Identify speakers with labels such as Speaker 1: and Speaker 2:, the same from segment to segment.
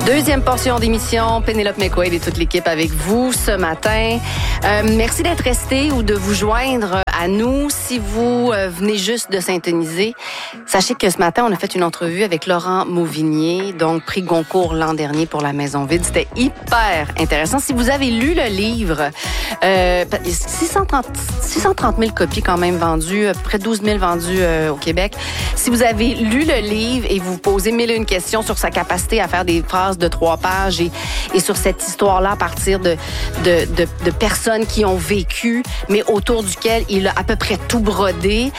Speaker 1: Deuxième portion d'émission, Pénélope McQuaid et toute l'équipe avec vous ce matin. Merci d'être resté ou de vous joindre à nous. Si vous venez juste de syntoniser, sachez que ce matin, on a fait une entrevue avec Laurent Mauvignier, donc prix Goncourt l'an dernier pour La Maison vide. C'était hyper intéressant. Si vous avez lu le livre, 630 000 copies quand même vendues, près de 12 000 vendues au Québec. Si vous avez lu le livre et vous posez 1001 questions sur sa capacité à faire des phrases de 3 pages et sur cette histoire-là à partir de personnes qui ont vécu, mais autour duquel il a à peu près tout brodé,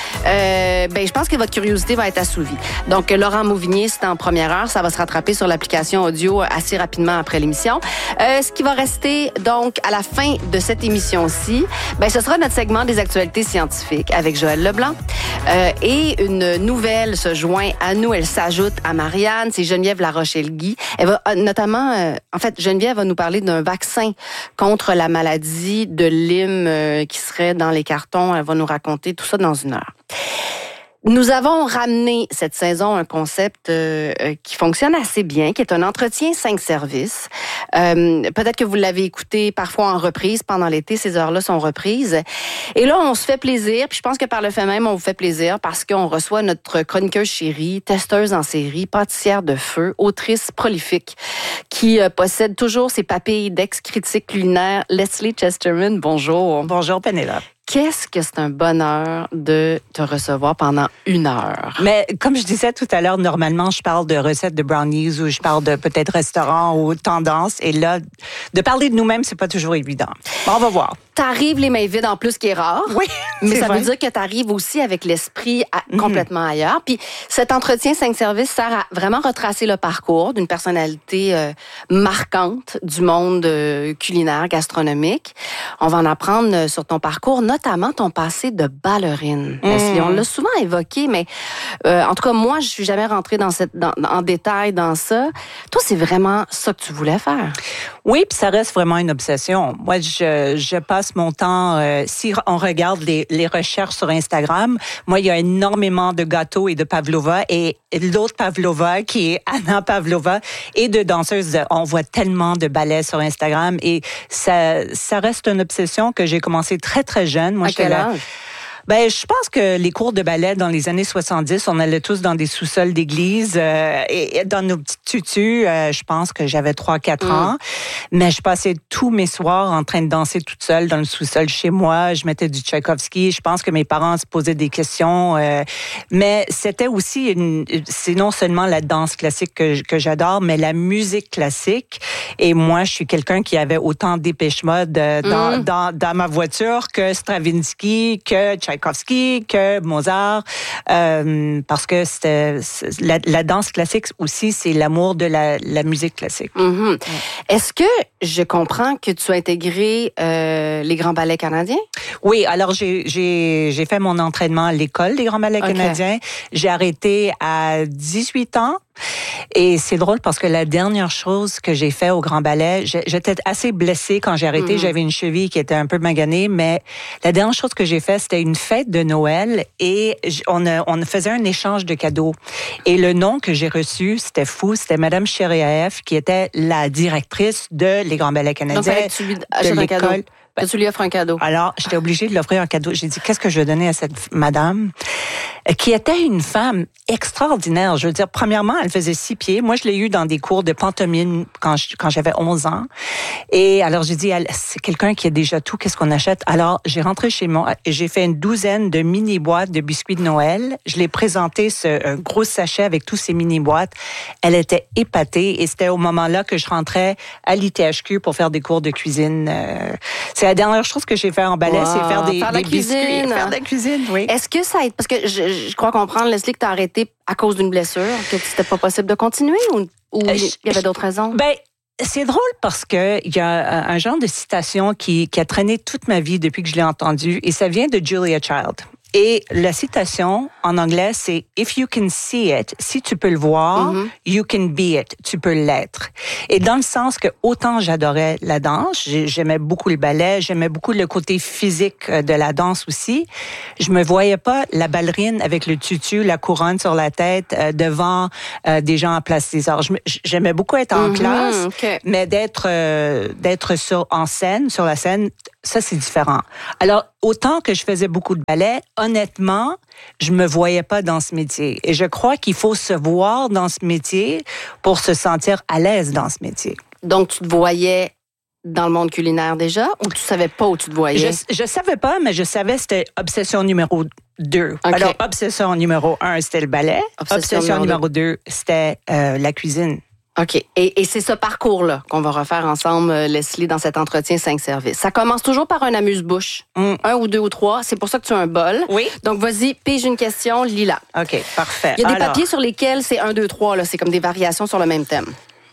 Speaker 1: je pense que votre curiosité va être assouvie. Donc, Laurent Mauvignier, c'est en première heure. Ça va se rattraper sur l'application audio assez rapidement après l'émission. Ce qui va rester, donc, à la fin de cette émission-ci, ce sera notre segment des actualités scientifiques avec Joël Leblanc. Et une nouvelle se joint à nous. Elle s'ajoute à Marianne. C'est Geneviève Larochelle-Guy. Elle va notamment, Geneviève va nous parler d'un vaccin contre la maladie de Lyme qui serait dans les cartons. Elle va nous raconter tout ça dans une heure. Nous avons ramené cette saison un concept qui fonctionne assez bien, qui est un entretien 5 services. Peut-être que vous l'avez écouté parfois en reprise pendant l'été, ces heures-là sont reprises. Et là, on se fait plaisir, puis je pense que par le fait même, on vous fait plaisir parce qu'on reçoit notre chroniqueuse chérie, testeuse en série, pâtissière de feu, autrice prolifique, qui possède toujours ses papilles d'ex-critique culinaire, Leslie Chesterman. Bonjour.
Speaker 2: Bonjour, Pénélope.
Speaker 1: Qu'est-ce que c'est un bonheur de te recevoir pendant 1 heure?
Speaker 2: Mais comme je disais tout à l'heure, normalement, je parle de recettes de brownies ou je parle de peut-être restaurants ou tendances. Et là, de parler de nous-mêmes, c'est pas toujours évident. Bon, on va voir.
Speaker 1: T'arrives les mains vides en plus, qui est rare.
Speaker 2: Oui,
Speaker 1: mais ça
Speaker 2: vrai.
Speaker 1: veut dire que t'arrives aussi avec l'esprit complètement ailleurs. Puis cet entretien 5 services sert à vraiment retracer le parcours d'une personnalité marquante du monde culinaire, gastronomique. On va en apprendre sur ton parcours, notamment ton passé de ballerine. Leslie, on l'a souvent évoqué, mais en tout cas, moi, je suis jamais rentrée en détail dans ça. Toi, c'est vraiment ça que tu voulais faire?
Speaker 2: Oui, puis ça reste vraiment une obsession. Moi, je passe mon temps, si on regarde les recherches sur Instagram, moi, il y a énormément de gâteaux et de pavlova et l'autre pavlova qui est Anna Pavlova et de danseuses. On voit tellement de ballets sur Instagram et ça reste une obsession que j'ai commencé très, très jeune. Moi,
Speaker 1: à quel âge?
Speaker 2: Je pense que les cours de ballet dans les années 70, on allait tous dans des sous-sols d'église et dans nos petites tutus. Je pense que j'avais 3-4 ans. Mais je passais tous mes soirs en train de danser toute seule dans le sous-sol chez moi. Je mettais du Tchaïkovski. Je pense que mes parents se posaient des questions. Mais c'était aussi c'est non seulement la danse classique que j'adore, mais la musique classique. Et moi, je suis quelqu'un qui avait autant Dépêche Mode dans ma voiture que Stravinsky, que Tchaïkovski, que Mozart, parce que la danse classique aussi, c'est l'amour de la musique classique.
Speaker 1: Mm-hmm. Est-ce que je comprends que tu as intégré les Grands Ballets canadiens?
Speaker 2: Oui, alors j'ai fait mon entraînement à l'école des Grands Ballets canadiens. J'ai arrêté à 18 ans. Et c'est drôle parce que la dernière chose que j'ai fait au Grand Ballet, j'étais assez blessée quand j'ai arrêté. J'avais une cheville qui était un peu maganée, mais la dernière chose que j'ai fait, c'était une fête de Noël et on faisait un échange de cadeaux. Et le nom que j'ai reçu, c'était fou, c'était Madame Chériaef, qui était la directrice de les Grands Ballets canadiens.
Speaker 1: Donc, tu lui achètes un cadeau. Tu lui offres un cadeau.
Speaker 2: Alors, j'étais obligée de lui offrir un cadeau. J'ai dit, qu'est-ce que je vais donner à cette madame qui était une femme extraordinaire. Je veux dire, premièrement, elle faisait 6 pieds. Moi, je l'ai eu dans des cours de pantomime quand j'avais 11 ans. Et alors, j'ai dit, c'est quelqu'un qui a déjà tout. Qu'est-ce qu'on achète? Alors, j'ai rentré chez moi et j'ai fait une douzaine de mini-boîtes de biscuits de Noël. Je l'ai présenté un gros sachet avec tous ces mini-boîtes. Elle était épatée et c'était au moment-là que je rentrais à l'ITHQ pour faire des cours de cuisine. C'est la dernière chose que j'ai fait en ballet, c'est faire des biscuits. Faire de la cuisine, oui.
Speaker 1: Est-ce que ça aide? Parce que je crois comprendre, Leslie, que tu as arrêté à cause d'une blessure, que c'était pas possible de continuer ou il y avait d'autres raisons?
Speaker 2: C'est drôle parce que il y a un genre de citation qui a traîné toute ma vie depuis que je l'ai entendue et ça vient de Julia Child. Et la citation en anglais, c'est « If you can see it », si tu peux le voir, you can be it, tu peux l'être. Et dans le sens que autant j'adorais la danse, j'aimais beaucoup le ballet, j'aimais beaucoup le côté physique de la danse aussi, je me voyais pas la ballerine avec le tutu, la couronne sur la tête, devant des gens en place des arts. J'aimais beaucoup être en classe, mais d'être sur la scène, ça, c'est différent. Alors, autant que je faisais beaucoup de ballet, honnêtement, je me voyais pas dans ce métier. Et je crois qu'il faut se voir dans ce métier pour se sentir à l'aise dans ce métier.
Speaker 1: Donc, tu te voyais dans le monde culinaire déjà, ou tu savais pas où tu te voyais?
Speaker 2: Je savais pas, mais je savais que c'était obsession numéro 2. Okay. Alors, obsession numéro 1, c'était le ballet. Obsession numéro 2, c'était la cuisine.
Speaker 1: OK. Et c'est ce parcours-là qu'on va refaire ensemble, Leslie, dans cet entretien 5 services. Ça commence toujours par un amuse-bouche. 1 ou 2 ou 3. C'est pour ça que tu as un bol.
Speaker 2: Oui.
Speaker 1: Donc, vas-y, pige une question, lis-la.
Speaker 2: OK, parfait.
Speaker 1: Il y a des papiers sur lesquels c'est 1, 2, 3. Là. C'est comme des variations sur le même thème.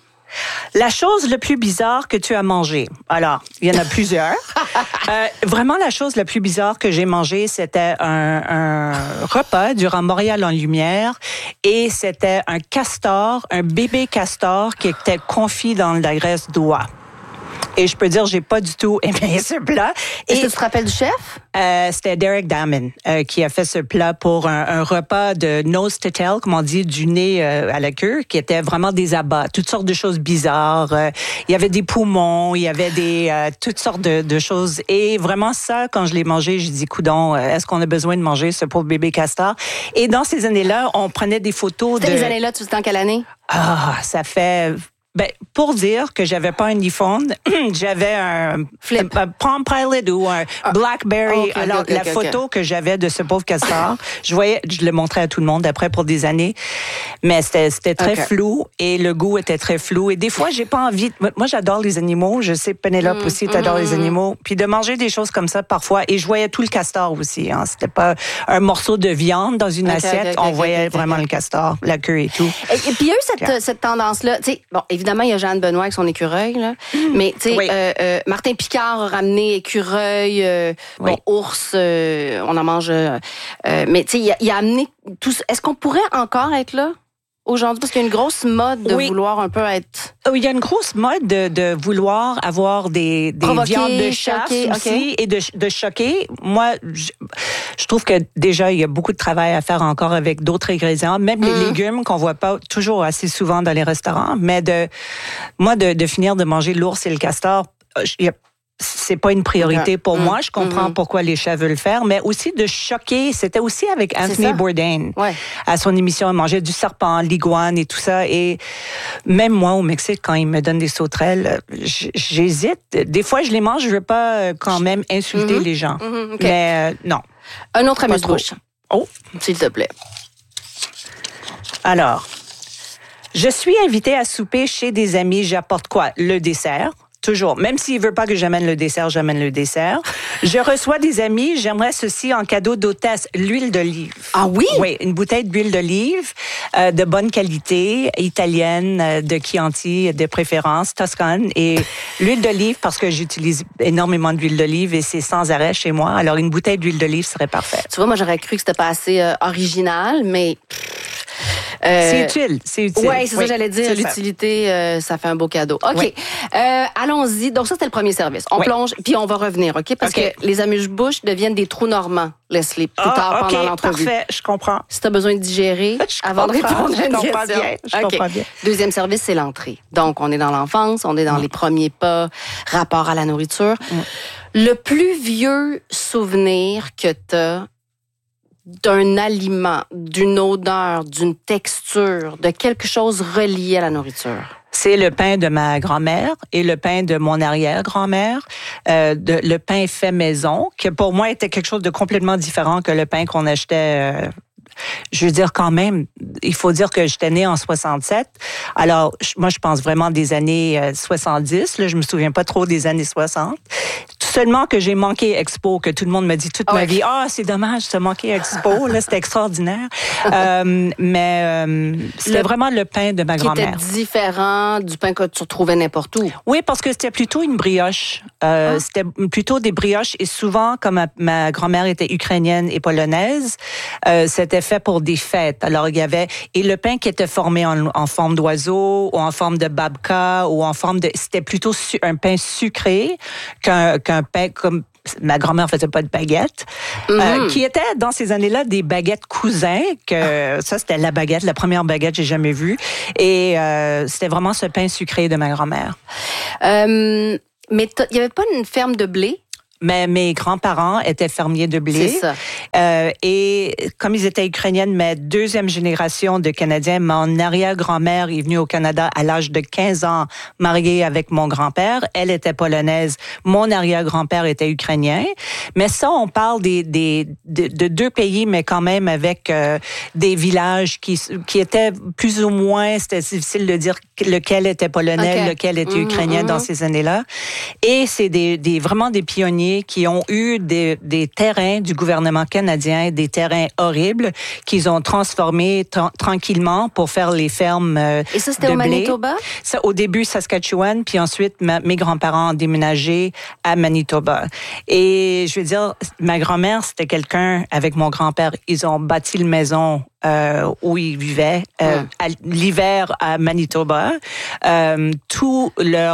Speaker 2: La chose le plus bizarre que tu as mangée. Alors, il y en a plusieurs. Vraiment, la chose la plus bizarre que j'ai mangée, c'était un repas durant Montréal en lumière et c'était un castor, un bébé castor qui était confit dans de la graisse d'oie. Et je peux dire, j'ai pas du tout aimé ce plat.
Speaker 1: Est-ce que tu te rappelles du chef?
Speaker 2: C'était Derek Damon qui a fait ce plat pour un repas de nose to tail, comme on dit, du nez à la queue, qui était vraiment des abats, toutes sortes de choses bizarres. Il y avait des poumons, il y avait toutes sortes de choses. Et vraiment ça, quand je l'ai mangé, j'ai dit, coudonc, est-ce qu'on a besoin de manger ce pauvre bébé castor? Et dans ces années-là, on prenait des photos
Speaker 1: C'était les années-là, tu sais en quelle année?
Speaker 2: Ça fait... Ben, pour dire que j'avais pas un iPhone, j'avais un Palm Pilot ou un BlackBerry. Alors, la photo que j'avais de ce pauvre castor, je le montrais à tout le monde après pour des années, mais c'était très flou et le goût était très flou. Et des fois, j'ai pas envie. Moi, j'adore les animaux. Je sais, Pénélope aussi, t'adores les animaux. Puis de manger des choses comme ça parfois. Et je voyais tout le castor aussi. Hein. C'était pas un morceau de viande dans une assiette. On voyait vraiment le castor, la queue et tout.
Speaker 1: Et puis il y a eu cette tendance-là. Tu sais, bon, évidemment, il y a Jeanne Benoît avec son écureuil, là. Mais, tu sais, Martin Picard a ramené écureuil, ours, on en mange. Mais, tu sais, il a amené tout ça. Est-ce qu'on pourrait encore être là aujourd'hui? Parce qu'il y a une grosse mode de vouloir un peu être...
Speaker 2: Oui, il y a une grosse mode de vouloir avoir des viandes de chasse aussi et de choquer. Moi, je trouve que déjà, il y a beaucoup de travail à faire encore avec d'autres ingrédients, même les légumes qu'on voit pas toujours assez souvent dans les restaurants. Mais de finir de manger l'ours et le castor, c'est pas une priorité pour moi. Je comprends pourquoi les chefs veulent le faire, mais aussi de choquer. C'était aussi avec Anthony Bourdain. Ouais. À son émission, il mangeait du serpent, l'iguane et tout ça. Et même moi, au Mexique, quand il me donne des sauterelles, j'hésite. Des fois, je les mange, je veux pas quand même insulter les gens. Mais non.
Speaker 1: Un autre amuse-bouche.
Speaker 2: Oh.
Speaker 1: S'il te plaît.
Speaker 2: Alors, je suis invitée à souper chez des amis. J'apporte quoi? Le dessert. Toujours. Même s'il veut pas que j'amène le dessert, j'amène le dessert. Je reçois des amis, j'aimerais ceci en cadeau d'hôtesse, l'huile d'olive.
Speaker 1: Ah oui?
Speaker 2: Oui, une bouteille d'huile d'olive de bonne qualité, italienne, de Chianti, de préférence, Toscane. Et l'huile d'olive, parce que j'utilise énormément d'huile d'olive et c'est sans arrêt chez moi. Alors, une bouteille d'huile d'olive serait parfaite.
Speaker 1: Tu vois, moi, j'aurais cru que c'était pas assez original, mais...
Speaker 2: c'est utile.
Speaker 1: Oui, c'est ça, j'allais dire. L'utilité, ça fait un beau cadeau. OK. Oui. Allons-y. Donc, ça, c'était le premier service. On plonge, puis on va revenir, OK? Parce que les amuse-bouches deviennent des trous normands, Leslie, plus tard pendant l'entrevue.
Speaker 2: Parfait, je comprends.
Speaker 1: Si tu as besoin de digérer avant de répondre à une question.
Speaker 2: Je comprends bien.
Speaker 1: Deuxième service, c'est l'entrée. Donc, on est dans l'enfance, on est dans les premiers pas, rapport à la nourriture. Le plus vieux souvenir que tu as d'un aliment, d'une odeur, d'une texture, de quelque chose relié à la nourriture?
Speaker 2: C'est le pain de ma grand-mère et le pain de mon arrière-grand-mère, le pain fait maison, qui pour moi était quelque chose de complètement différent que le pain qu'on achetait Je veux dire quand même, il faut dire que j'étais née en 67. Alors, moi, je pense vraiment des années 70. Là, je me souviens pas trop des années 60. Seulement que j'ai manqué Expo, que tout le monde me dit toute ma vie, c'est dommage, tu as manqué Expo, là, c'était extraordinaire. Mais c'était vraiment le pain de ma grand-mère.
Speaker 1: Qui était différent du pain que tu retrouvais n'importe où.
Speaker 2: Oui, parce que c'était plutôt une brioche. C'était plutôt des brioches et souvent, comme ma grand-mère était ukrainienne et polonaise, c'était fait pour des fêtes. Alors, il y avait, et le pain qui était formé en forme d'oiseau ou en forme de babka ou en forme de, c'était plutôt un pain sucré qu'un pain comme ma grand-mère faisait pas de baguettes, qui étaient dans ces années-là des baguettes cousins, que ça c'était la première baguette que j'ai jamais vue, et c'était vraiment ce pain sucré de ma grand-mère.
Speaker 1: Mais il y avait pas une ferme de blé?
Speaker 2: Mais mes grands-parents étaient fermiers de blé.
Speaker 1: C'est ça.
Speaker 2: Et comme ils étaient ukrainiennes, ma deuxième génération de Canadiens, mon arrière-grand-mère est venue au Canada à l'âge de 15 ans, mariée avec mon grand-père. Elle était polonaise. Mon arrière-grand-père était ukrainien. Mais ça, on parle de deux pays, mais quand même avec des villages qui étaient plus ou moins, c'était difficile de dire lequel était polonais, lequel était ukrainien dans ces années-là. Et c'est vraiment des pionniers qui ont eu des terrains du gouvernement canadien, des terrains horribles qu'ils ont transformés tranquillement pour faire les fermes
Speaker 1: Et ça, c'était
Speaker 2: de
Speaker 1: au
Speaker 2: blé.
Speaker 1: Manitoba?
Speaker 2: Ça, au début, Saskatchewan, puis ensuite, mes grands-parents ont déménagé à Manitoba. Et je veux dire, ma grand-mère, c'était quelqu'un, avec mon grand-père, ils ont bâti une maison où ils vivaient l'hiver à Manitoba. Tous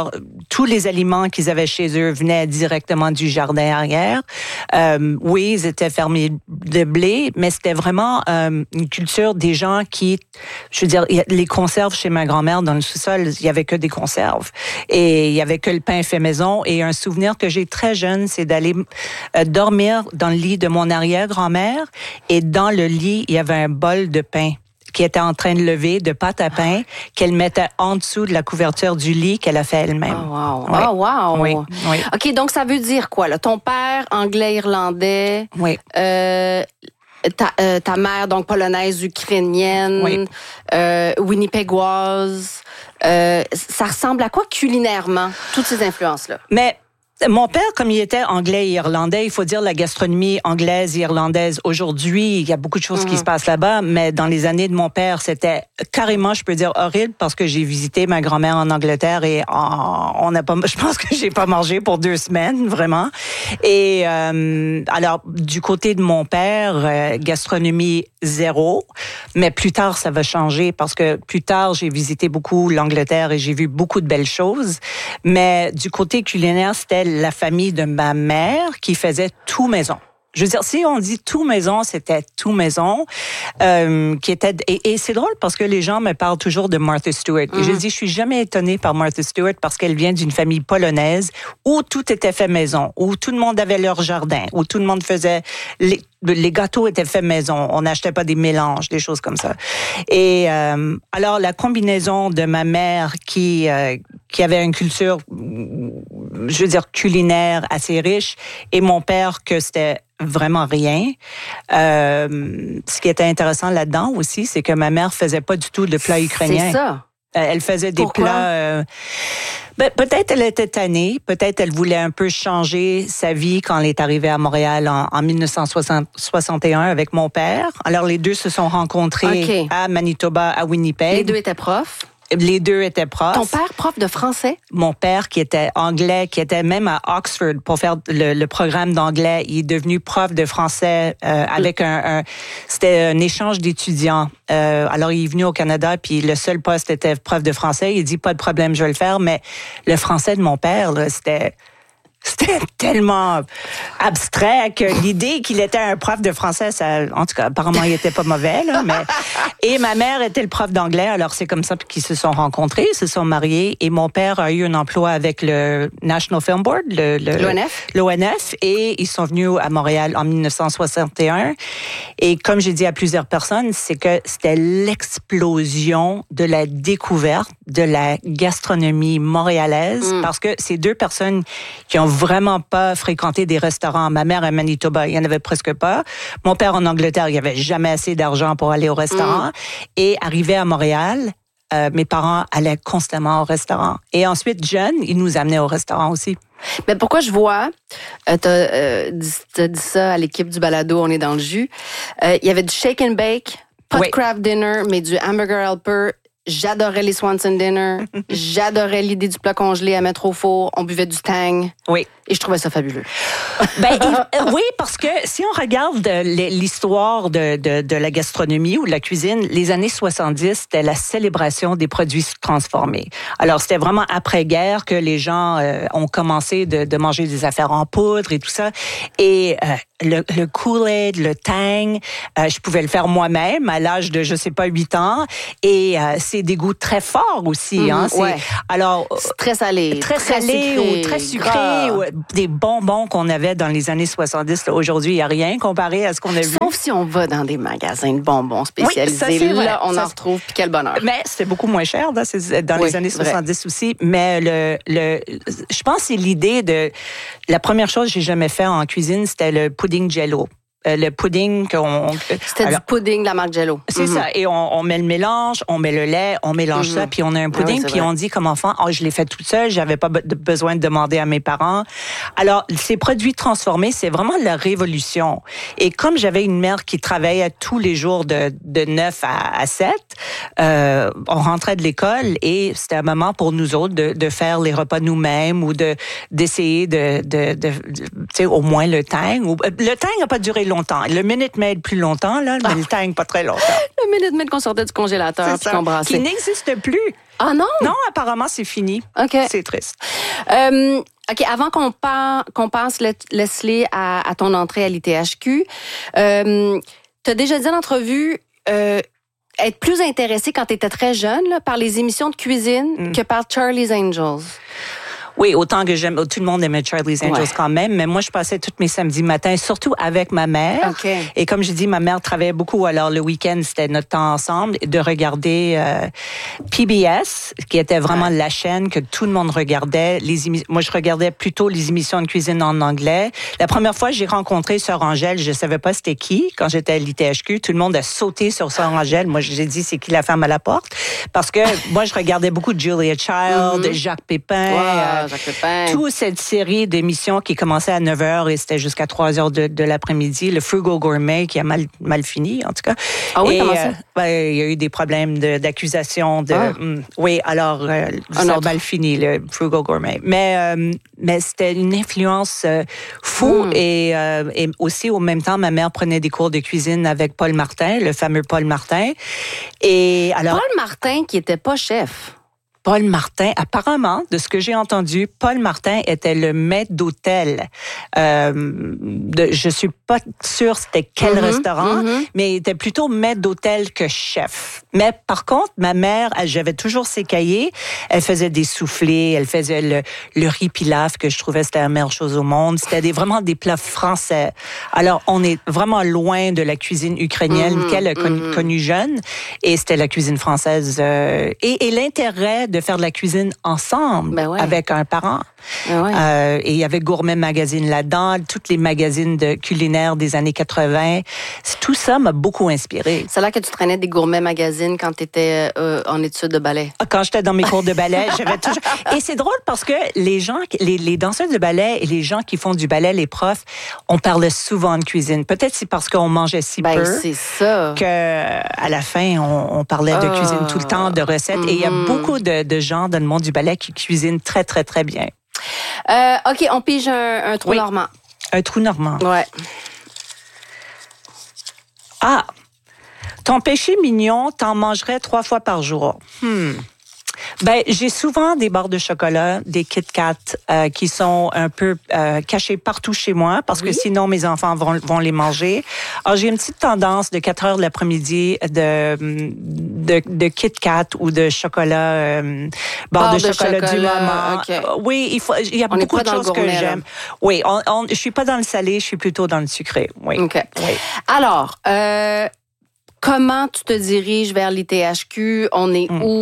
Speaker 2: les aliments qu'ils avaient chez eux venaient directement du jardin arrière. Oui, ils étaient fermiers de blé, mais c'était vraiment une culture des gens qui, je veux dire, les conserves chez ma grand-mère dans le sous-sol, il y avait que des conserves et il y avait que le pain fait maison. Et un souvenir que j'ai très jeune, c'est d'aller dormir dans le lit de mon arrière-grand-mère, et dans le lit, il y avait un bol de pain qui était en train de lever, de pâte à pain, qu'elle mettait en dessous de la couverture du lit qu'elle a fait elle-même.
Speaker 1: Oh, wow.
Speaker 2: Oui.
Speaker 1: Oh, wow.
Speaker 2: Oui. Oui.
Speaker 1: OK, donc ça veut dire quoi, là? Ton père, anglais, irlandais.
Speaker 2: Oui.
Speaker 1: Ta mère, donc polonaise, ukrainienne, winnipégoise. Ça ressemble à quoi culinairement, toutes ces influences-là?
Speaker 2: Mais mon père, comme il était anglais et irlandais, il faut dire la gastronomie anglaise et irlandaise. Aujourd'hui, il y a beaucoup de choses qui se passent là-bas, mais dans les années de mon père, c'était carrément, je peux dire, horrible, parce que j'ai visité ma grand-mère en Angleterre et je pense que j'ai pas mangé pour 2 semaines, vraiment. Et alors, du côté de mon père, gastronomie zéro, mais plus tard, ça va changer, parce que plus tard, j'ai visité beaucoup l'Angleterre et j'ai vu beaucoup de belles choses. Mais du côté culinaire, c'était la famille de ma mère qui faisait tout maison. Je veux dire, si on dit tout maison, c'était tout maison, qui était, et c'est drôle parce que les gens me parlent toujours de Martha Stewart. Et je dis, je suis jamais étonnée par Martha Stewart parce qu'elle vient d'une famille polonaise où tout était fait maison, où tout le monde avait leur jardin, où tout le monde faisait les gâteaux étaient faits maison. On n'achetait pas des mélanges, des choses comme ça. Et alors, la combinaison de ma mère qui avait une culture, je veux dire, culinaire assez riche, et mon père que c'était vraiment rien. Ce qui était intéressant là-dedans aussi, c'est que ma mère faisait pas du tout de plats ukrainiens.
Speaker 1: C'est ça.
Speaker 2: Elle faisait des plats... peut-être elle était tannée, peut-être elle voulait un peu changer sa vie quand elle est arrivée à Montréal en 1961 avec mon père. Alors, les deux se sont rencontrés à Manitoba, à Winnipeg.
Speaker 1: Les deux étaient profs?
Speaker 2: Les deux étaient profs.
Speaker 1: Ton père, prof de français?
Speaker 2: Mon père, qui était anglais, qui était même à Oxford pour faire le programme d'anglais, il est devenu prof de français avec c'était un échange d'étudiants. Alors, il est venu au Canada, puis le seul poste était prof de français. Il dit, pas de problème, je vais le faire. Mais le français de mon père, là, c'était tellement abstrait que l'idée qu'il était un prof de français, ça, en tout cas, apparemment, il était pas mauvais, là, mais, et ma mère était le prof d'anglais, alors c'est comme ça qu'ils se sont rencontrés, se sont mariés, et mon père a eu un emploi avec le National Film Board, l'ONF, et ils sont venus à Montréal en 1961. Et comme j'ai dit à plusieurs personnes, c'est que c'était l'explosion de la découverte de la gastronomie montréalaise, parce que ces deux personnes qui ont vraiment pas fréquenté des restaurants. Ma mère à Manitoba, il y en avait presque pas. Mon père en Angleterre, il y avait jamais assez d'argent pour aller au restaurant. Et arrivé à Montréal, mes parents allaient constamment au restaurant. Et ensuite, jeunes, ils nous amenaient au restaurant aussi.
Speaker 1: Mais pourquoi je vois, t'as dit ça à l'équipe du balado, on est dans le jus. Il y avait du shake and bake, pas de craft dinner, mais du hamburger helper. J'adorais les Swanson Dinner. J'adorais l'idée du plat congelé à mettre au four. On buvait du Tang.
Speaker 2: Oui.
Speaker 1: Et je trouvais ça fabuleux.
Speaker 2: Oui, parce que si on regarde l'histoire de la gastronomie ou de la cuisine, les années 70, c'était la célébration des produits transformés. Alors, c'était vraiment après-guerre que les gens ont commencé de manger des affaires en poudre et tout ça. Et le Kool-Aid, le Tang, je pouvais le faire moi-même à l'âge de, je sais pas, 8 ans. Et c'est des goûts très forts aussi. Hein. Alors,
Speaker 1: très salé.
Speaker 2: Très salé ou très sucré. Ou des bonbons qu'on avait dans les années 70. Aujourd'hui, il n'y a rien comparé à ce qu'on a vu.
Speaker 1: Sauf si on va dans des magasins de bonbons spécialisés. Oui, ça, là, on en retrouve, puis quel bonheur.
Speaker 2: Mais c'était beaucoup moins cher dans les années 70 aussi. Mais je pense que c'est l'idée de... La première chose que j'ai jamais fait en cuisine, c'était le pudding Jell-O. Le pudding
Speaker 1: C'était du pudding de la marque Jell-O.
Speaker 2: C'est ça. Et on met le mélange, on met le lait, on mélange ça, puis on a un pudding, puis on dit comme enfant, je l'ai fait toute seule, j'avais pas besoin de demander à mes parents. Alors, ces produits transformés, c'est vraiment la révolution. Et comme j'avais une mère qui travaillait tous les jours de 9 à 7, on rentrait de l'école et c'était un moment pour nous autres de faire les repas nous-mêmes ou d'essayer de tu sais, au moins le Tang. Le Tang n'a pas duré longtemps. Le Minute Maid plus longtemps, là, mais le Tang pas très longtemps.
Speaker 1: Le Minute Maid qu'on sortait du congélateur puis qu'on brassait.
Speaker 2: Qui n'existe plus.
Speaker 1: Ah non?
Speaker 2: Non, apparemment, c'est fini.
Speaker 1: OK.
Speaker 2: C'est triste.
Speaker 1: OK, avant qu'on passe, Leslie, à ton entrée à l'ITHQ, t'as déjà dit en entrevue être plus intéressée quand t'étais très jeune là, par les émissions de cuisine que par Charlie's Angels.
Speaker 2: Oui, autant que j'aime, tout le monde aimait Charlie's Angels quand même, mais moi, je passais tous mes samedis matins, surtout avec ma mère.
Speaker 1: Okay.
Speaker 2: Et comme je dis, ma mère travaillait beaucoup, alors le week-end, c'était notre temps ensemble, de regarder PBS, qui était vraiment la chaîne que tout le monde regardait. Moi, je regardais plutôt les émissions de cuisine en anglais. La première fois que j'ai rencontré Sœur Angèle, je savais pas c'était qui. Quand j'étais à l'ITHQ, tout le monde a sauté sur Sœur Angèle. Moi, j'ai dit, c'est qui la femme à la porte? Parce que moi, je regardais beaucoup Julia Child, Jacques Pépin, toute cette série d'émissions qui commençait à 9h et c'était jusqu'à 3h de l'après-midi. Le Frugal Gourmet qui a mal fini, en tout cas.
Speaker 1: Ah oui, comment ça?
Speaker 2: Il y a eu des problèmes d'accusation. Oui, alors, ça a mal fini, le Frugal Gourmet. Mais c'était une influence fou et aussi, au même temps, ma mère prenait des cours de cuisine avec Paul Martin, le fameux Paul Martin. Et alors,
Speaker 1: Paul Martin qui était pas chef.
Speaker 2: Paul Martin, apparemment, de ce que j'ai entendu, Paul Martin était le maître d'hôtel. Je suis pas sûre c'était quel restaurant, mais il était plutôt maître d'hôtel que chef. Mais par contre, ma mère, j'avais toujours ses cahiers. Elle faisait des soufflés, elle faisait le riz pilaf que je trouvais c'était la meilleure chose au monde. C'était vraiment des plats français. Alors, on est vraiment loin de la cuisine ukrainienne qu'elle a connue jeune, et c'était la cuisine française. Et l'intérêt de faire de la cuisine ensemble avec un parent. Et il y avait Gourmet Magazine là-dedans, toutes les magazines de culinaires des années 80. Tout ça m'a beaucoup inspirée.
Speaker 1: C'est là que tu traînais des Gourmet Magazines quand tu étais en études de ballet.
Speaker 2: Quand j'étais dans mes cours de ballet, j'avais toujours... Et c'est drôle parce que les gens, les danseurs de ballet et les gens qui font du ballet, les profs, on parlait souvent de cuisine. Peut-être c'est parce qu'on mangeait si peu.
Speaker 1: C'est ça.
Speaker 2: À la fin, on parlait de cuisine tout le temps, de recettes. Et il y a beaucoup de gens dans le monde du ballet qui cuisinent très, très, très bien.
Speaker 1: OK, on pige un trou normand.
Speaker 2: Un trou normand.
Speaker 1: Ouais.
Speaker 2: Ah! Ton péché mignon, t'en mangerais 3 fois par jour. Ben, j'ai souvent des barres de chocolat, des Kit Kat qui sont un peu cachées partout chez moi parce que sinon mes enfants vont les manger. Alors, j'ai une petite tendance de 4 heures de l'après-midi de Kit Kat ou de chocolat, barres de chocolat du moment.
Speaker 1: Okay.
Speaker 2: Oui, il y a beaucoup de choses que j'aime. Oui, je suis pas dans le salé, je suis plutôt dans le sucré. Oui.
Speaker 1: OK. Oui. Alors, comment tu te diriges vers l'ITHQ? On est où?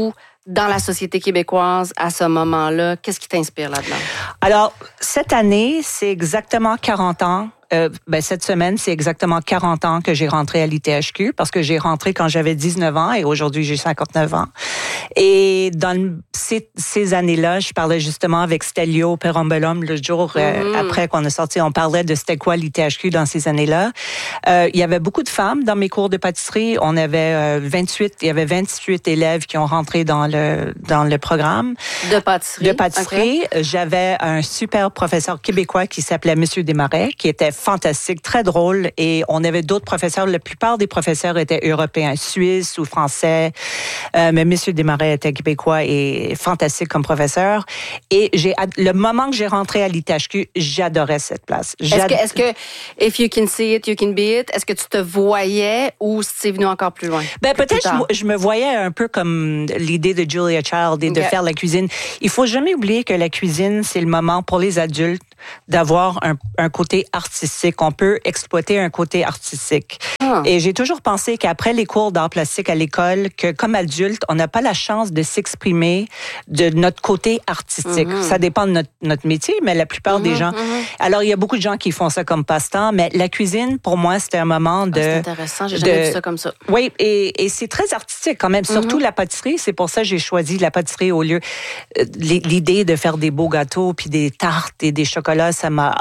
Speaker 1: dans la société québécoise à ce moment-là? Qu'est-ce qui t'inspire là-dedans?
Speaker 2: Alors, cette année, c'est exactement 40 ans. Cette semaine, c'est exactement 40 ans que j'ai rentré à l'ITHQ parce que j'ai rentré quand j'avais 19 ans et aujourd'hui, j'ai 59 ans. Et dans ces années-là, je parlais justement avec Stelio Perombellum le jour après qu'on a sorti. On parlait de c'était quoi l'ITHQ dans ces années-là. Il y avait beaucoup de femmes dans mes cours de pâtisserie. On avait il y avait 28 élèves qui ont rentré dans le programme.
Speaker 1: De pâtisserie?
Speaker 2: De pâtisserie. Okay. J'avais un super professeur québécois qui s'appelait Monsieur Desmarais, qui était fantastique, très drôle. Et on avait d'autres professeurs. La plupart des professeurs étaient européens, suisses ou français. Mais Monsieur Desmarais était québécois et fantastique comme professeur. Et le moment que j'ai rentré à l'ITHQ, j'adorais cette place.
Speaker 1: Est-ce que if you can see it, you can be it? Est-ce que tu te voyais ou c'est venu encore plus loin?
Speaker 2: Peut-être je me voyais un peu comme l'idée de Julia Child et de faire la cuisine. Il faut jamais oublier que la cuisine, c'est le moment pour les adultes d'avoir un côté artistique. On peut exploiter un côté artistique. Et j'ai toujours pensé qu'après les cours d'art plastique à l'école, que comme adulte, on n'a pas la chance de s'exprimer de notre côté artistique. Ça dépend de notre métier, mais la plupart des gens... Alors, il y a beaucoup de gens qui font ça comme passe-temps, mais la cuisine, pour moi, c'était un moment de...
Speaker 1: c'est intéressant, j'ai jamais vu ça comme ça.
Speaker 2: Oui, et c'est très artistique quand même, surtout la pâtisserie. C'est pour ça que j'ai choisi la pâtisserie au lieu... L'idée de faire des beaux gâteaux, puis des tartes et des chocolats, ça m'a...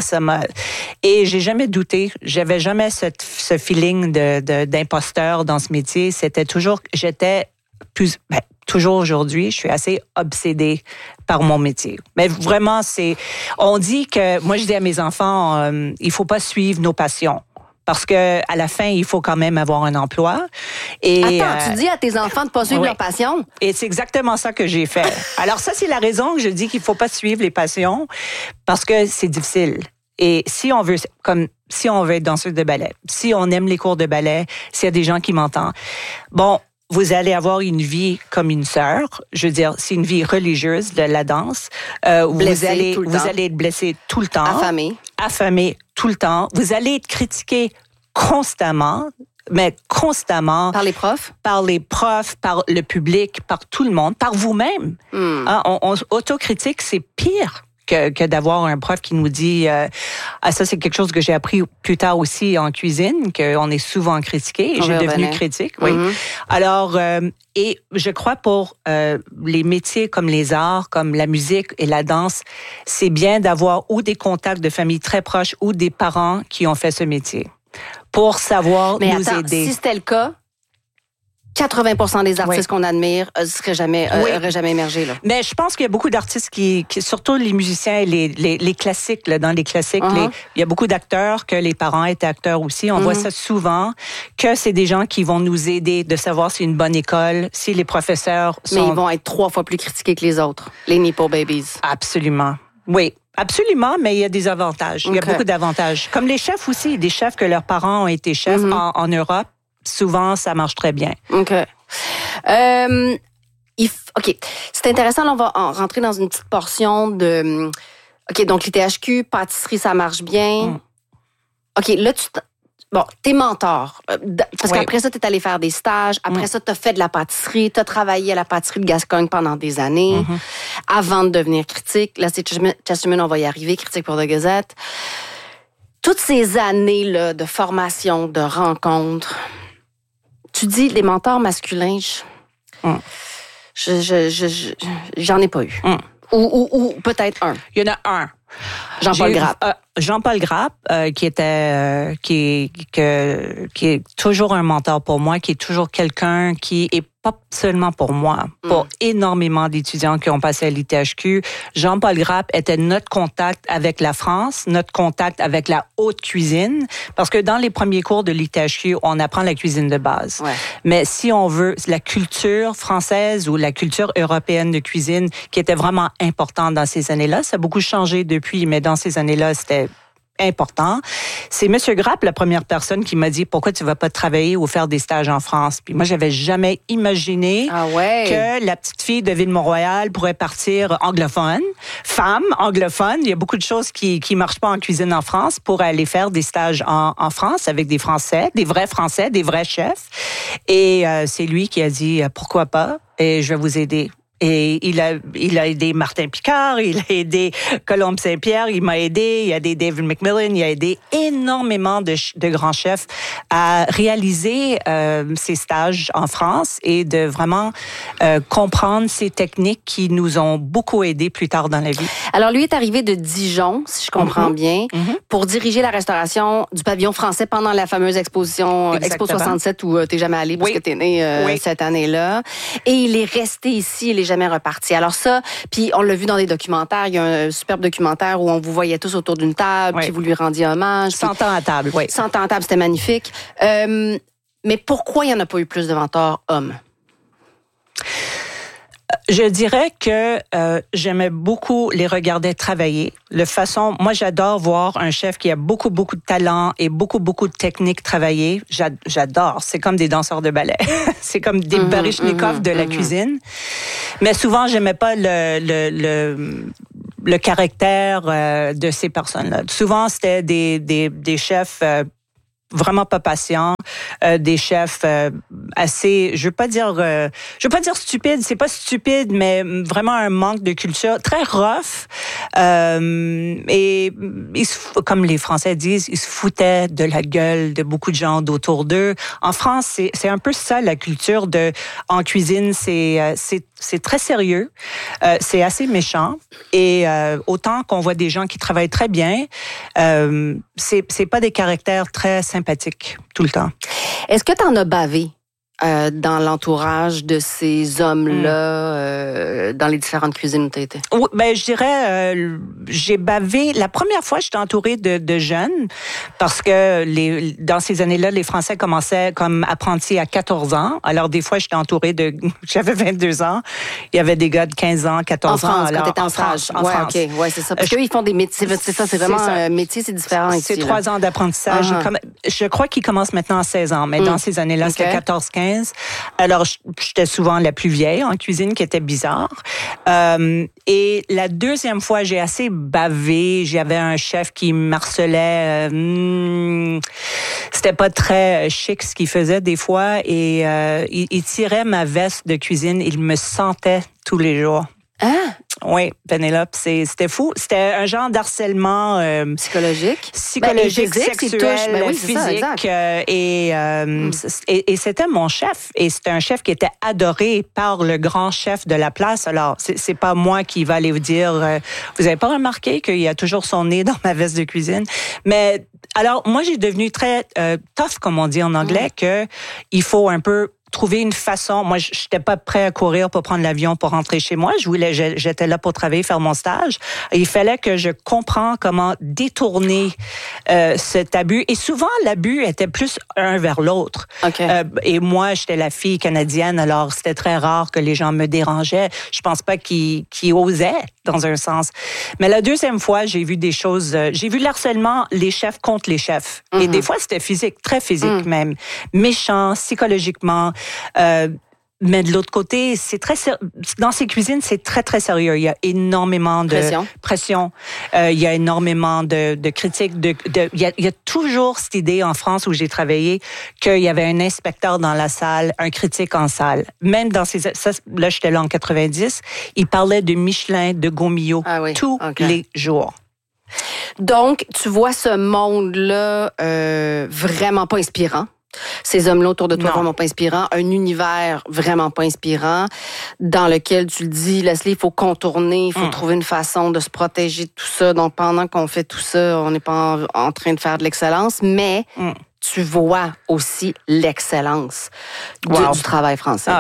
Speaker 2: Et j'ai jamais douté. J'avais jamais ce feeling d'imposteur dans ce métier. C'était toujours... toujours aujourd'hui, je suis assez obsédée par mon métier. Mais vraiment, on dit que... Moi, je dis à mes enfants, il faut pas suivre nos passions. Parce que à la fin, il faut quand même avoir un emploi. Et,
Speaker 1: attends, tu dis à tes enfants de pas suivre leur passion?
Speaker 2: Et c'est exactement ça que j'ai fait. Alors ça, c'est la raison que je dis qu'il faut pas suivre les passions parce que c'est difficile. Et si on veut être danseuse de ballet, si on aime les cours de ballet, s'il y a des gens qui m'entendent, vous allez avoir une vie comme une sœur. Je veux dire, c'est une vie religieuse de la danse. Vous allez être blessé tout le temps. Affamé tout le temps. Vous allez être critiqué constamment. Mais constamment.
Speaker 1: Par les profs? Par les profs,
Speaker 2: par le public, par tout le monde, par vous-même. On autocritique, c'est pire que d'avoir un prof qui nous dit ça, c'est quelque chose que j'ai appris plus tard aussi en cuisine, qu'on est souvent critiqué. Et j'ai devenu critique, oui. Alors, et je crois pour les métiers comme les arts, comme la musique et la danse, c'est bien d'avoir ou des contacts de famille très proches ou des parents qui ont fait ce métier pour savoir nous aider.
Speaker 1: Si c'était le cas, 80% des artistes qu'on admire auraient jamais émergé. Là.
Speaker 2: Mais je pense qu'il y a beaucoup d'artistes qui surtout les musiciens et les classiques, là, dans les classiques, il y a beaucoup d'acteurs que les parents étaient acteurs aussi. On voit ça souvent, que c'est des gens qui vont nous aider de savoir si c'est une bonne école, si les professeurs sont...
Speaker 1: Mais ils vont être 3 fois plus critiqués que les autres, les Nepo Babies.
Speaker 2: Absolument. Oui. Absolument, mais il y a des avantages. Il y a beaucoup d'avantages. Comme les chefs aussi, des chefs que leurs parents ont été chefs en Europe. Souvent, ça marche très bien.
Speaker 1: OK. OK. C'est intéressant, là, on va rentrer dans une petite portion de... OK, donc l'ITHQ, pâtisserie, ça marche bien. OK, là, tes mentors. Parce qu'après ça, tu es allé faire des stages. Après ça, tu as fait de la pâtisserie. Tu as travaillé à la pâtisserie de Gascogne pendant des années avant de devenir critique. Là, c'est Chesterman, on va y arriver, critique pour The Gazette. Toutes ces années-là de formation, de rencontres... Tu dis les mentors masculins, j'en ai pas eu. Ou peut-être un.
Speaker 2: Il y en a un.
Speaker 1: Jean-Paul Grappe.
Speaker 2: Jean-Paul Grappe, qui est toujours un mentor pour moi, qui est toujours quelqu'un qui est pas seulement pour moi, pour énormément d'étudiants qui ont passé à l'ITHQ. Jean-Paul Grappe était notre contact avec la France, notre contact avec la haute cuisine, parce que dans les premiers cours de l'ITHQ, on apprend la cuisine de base. Ouais. Mais si on veut la culture française ou la culture européenne de cuisine, qui était vraiment importante dans ces années-là, ça a beaucoup changé depuis, mais dans ces années-là, c'était important. C'est M. Grapp, la première personne qui m'a dit, pourquoi tu vas pas travailler ou faire des stages en France? Puis moi, j'avais jamais imaginé que la petite fille de Ville-Mont-Royal pourrait partir anglophone, femme anglophone. Il y a beaucoup de choses qui marchent pas en cuisine en France pour aller faire des stages en France avec des Français, des vrais chefs. Et c'est lui qui a dit, pourquoi pas? Et je vais vous aider. Et il a aidé Martin Picard, il a aidé Colombe Saint-Pierre, il m'a aidé, il a aidé David McMillan, il a aidé énormément de grands chefs à réaliser ces stages en France et de vraiment comprendre ces techniques qui nous ont beaucoup aidés plus tard dans la vie.
Speaker 1: Alors, lui est arrivé de Dijon, si je comprends bien, pour diriger la restauration du pavillon français pendant la fameuse exposition Expo 67 où t'es jamais allé parce que t'es né cette année-là. Et il est resté ici, il est jamais reparti. Alors ça, puis on l'a vu dans des documentaires, il y a un superbe documentaire où on vous voyait tous autour d'une table, puis vous lui rendiez hommage.
Speaker 2: 100 ans à table, oui.
Speaker 1: 100 ans à table, c'était magnifique. Mais pourquoi il n'y en a pas eu plus de mentors hommes?
Speaker 2: Je dirais que j'aimais beaucoup les regarder travailler. Moi, j'adore voir un chef qui a beaucoup de talent et beaucoup de techniques travailler. J'adore. C'est comme des danseurs de ballet. C'est comme des Baryshnikov de la cuisine. Mais souvent, j'aimais pas le caractère de ces personnes-là. Souvent, c'était des chefs vraiment pas patients, des chefs assez, je veux pas dire stupide, c'est pas stupide, mais vraiment un manque de culture, très rough. Et comme les Français disent, ils se foutaient de la gueule de beaucoup de gens d'autour d'eux. En France, c'est un peu ça la culture en cuisine, c'est très sérieux, c'est assez méchant. Et autant qu'on voit des gens qui travaillent très bien, c'est pas des caractères très sympathiques tout le temps.
Speaker 1: Est-ce que tu en as bavé dans l'entourage de ces hommes-là, dans les différentes cuisines où tu as été?
Speaker 2: Oui, ben, je dirais, j'ai bavé. La première fois, j'étais entourée de jeunes parce que dans ces années-là, les Français commençaient comme apprentis à 14 ans. Alors, des fois, j'étais entourée j'avais 22 ans. Il y avait des gars de 15 ans, 14 ans.
Speaker 1: En France, quand t'étais en France. En France. OK. Ouais, c'est ça. Parce qu'eux, ils font des métiers. C'est ça, c'est vraiment un métier, c'est différent ici.
Speaker 2: C'est 3 ans d'apprentissage. Je crois qu'ils commencent maintenant à 16 ans, mais dans ces années-là, c'était 14-15. Alors, j'étais souvent la plus vieille en cuisine, qui était bizarre. Et la deuxième fois, j'ai assez bavé. J'avais un chef qui m'harcelait. C'était pas très chic ce qu'il faisait des fois. Et il tirait ma veste de cuisine. Il me sentait tous les jours.
Speaker 1: Ah!
Speaker 2: Oui, Pénélope, c'était fou. C'était un genre d'harcèlement
Speaker 1: psychologique,
Speaker 2: physique, sexuel, physique. Et c'était mon chef. Et c'était un chef qui était adoré par le grand chef de la place. Alors, c'est pas moi qui va aller vous dire, vous avez pas remarqué qu'il y a toujours son nez dans ma veste de cuisine. Mais alors, moi, j'ai devenu très tough, comme on dit en anglais, que il faut un peu trouver une façon. Moi, j'étais pas prêt à courir pour prendre l'avion pour rentrer chez moi. J'étais là pour travailler, faire mon stage. Et il fallait que je comprenne comment détourner cet abus. Et souvent, l'abus était plus un vers l'autre.
Speaker 1: Okay.
Speaker 2: Et moi, j'étais la fille canadienne, alors c'était très rare que les gens me dérangeaient. Je pense pas qu'ils osaient, dans un sens. Mais la deuxième fois, j'ai vu des choses. J'ai vu l'harcèlement, les chefs contre les chefs. Et des fois, c'était physique, très physique même. Méchant, psychologiquement. Mais de l'autre côté, dans ces cuisines, c'est très, très sérieux. Il y a énormément de pression. Il y a énormément de critiques. Il y a toujours cette idée en France où j'ai travaillé qu'il y avait un inspecteur dans la salle, un critique en salle. Même dans là, j'étais là en 90, il parlait de Michelin, de Gaumillot, tous les jours.
Speaker 1: Donc, tu vois ce monde-là vraiment pas inspirant. Ces hommes-là autour de toi vraiment pas inspirants. Un univers vraiment pas inspirant dans lequel tu le dis, Leslie, il faut contourner, il faut trouver une façon de se protéger de tout ça. Donc, pendant qu'on fait tout ça, on n'est pas en train de faire de l'excellence, mais tu vois aussi l'excellence du travail français.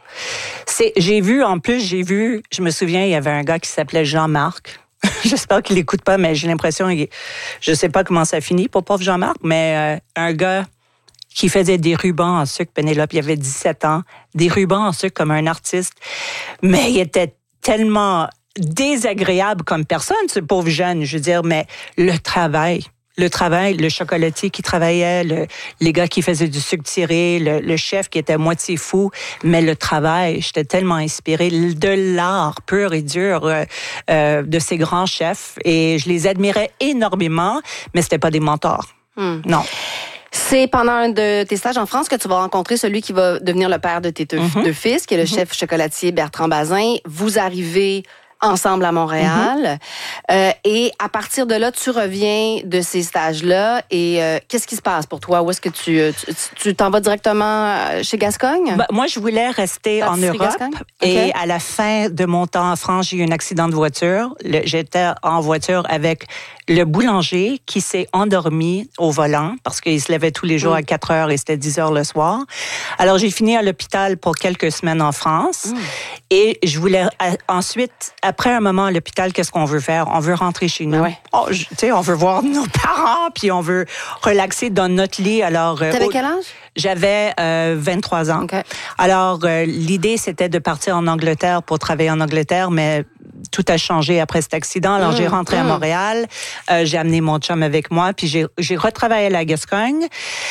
Speaker 2: Je me souviens, il y avait un gars qui s'appelait Jean-Marc. J'espère qu'il l'écoute pas, mais j'ai l'impression, je sais pas comment ça finit pour pauvre Jean-Marc, mais un gars qui faisait des rubans en sucre, Pénélope, il avait 17 ans, des rubans en sucre comme un artiste, mais il était tellement désagréable comme personne, ce pauvre jeune, je veux dire, mais le travail le travail, le chocolatier qui travaillait, les gars qui faisaient du sucre tiré, le chef qui était à moitié fou, mais le travail, j'étais tellement inspirée de l'art pur et dur de ces grands chefs et je les admirais énormément, mais c'était pas des mentors. Non.
Speaker 1: C'est pendant un de tes stages en France que tu vas rencontrer celui qui va devenir le père de tes deux fils, qui est le chef chocolatier Bertrand Bazin. Vous arrivez ensemble à Montréal. Et à partir de là, tu reviens de ces stages-là. Et qu'est-ce qui se passe pour toi? Où est-ce que tu t'en vas directement chez Gascogne?
Speaker 2: Moi, je voulais rester en Europe. Et à la fin de mon temps en France, j'ai eu un accident de voiture. J'étais en voiture avec le boulanger qui s'est endormi au volant parce qu'il se levait tous les jours à 4 heures et c'était 10 heures le soir. Alors, j'ai fini à l'hôpital pour quelques semaines en France. Et je voulais ensuite, après un moment à l'hôpital, qu'est-ce qu'on veut faire? On veut rentrer chez nous. On veut voir nos parents, puis on veut relaxer dans notre lit. Alors,
Speaker 1: t'avais quel âge?
Speaker 2: J'avais 23 ans.
Speaker 1: Okay.
Speaker 2: Alors, l'idée, c'était de partir en Angleterre pour travailler en Angleterre, mais tout a changé après cet accident. Alors, j'ai rentré à Montréal, j'ai amené mon chum avec moi, puis j'ai retravaillé à la Gascogne.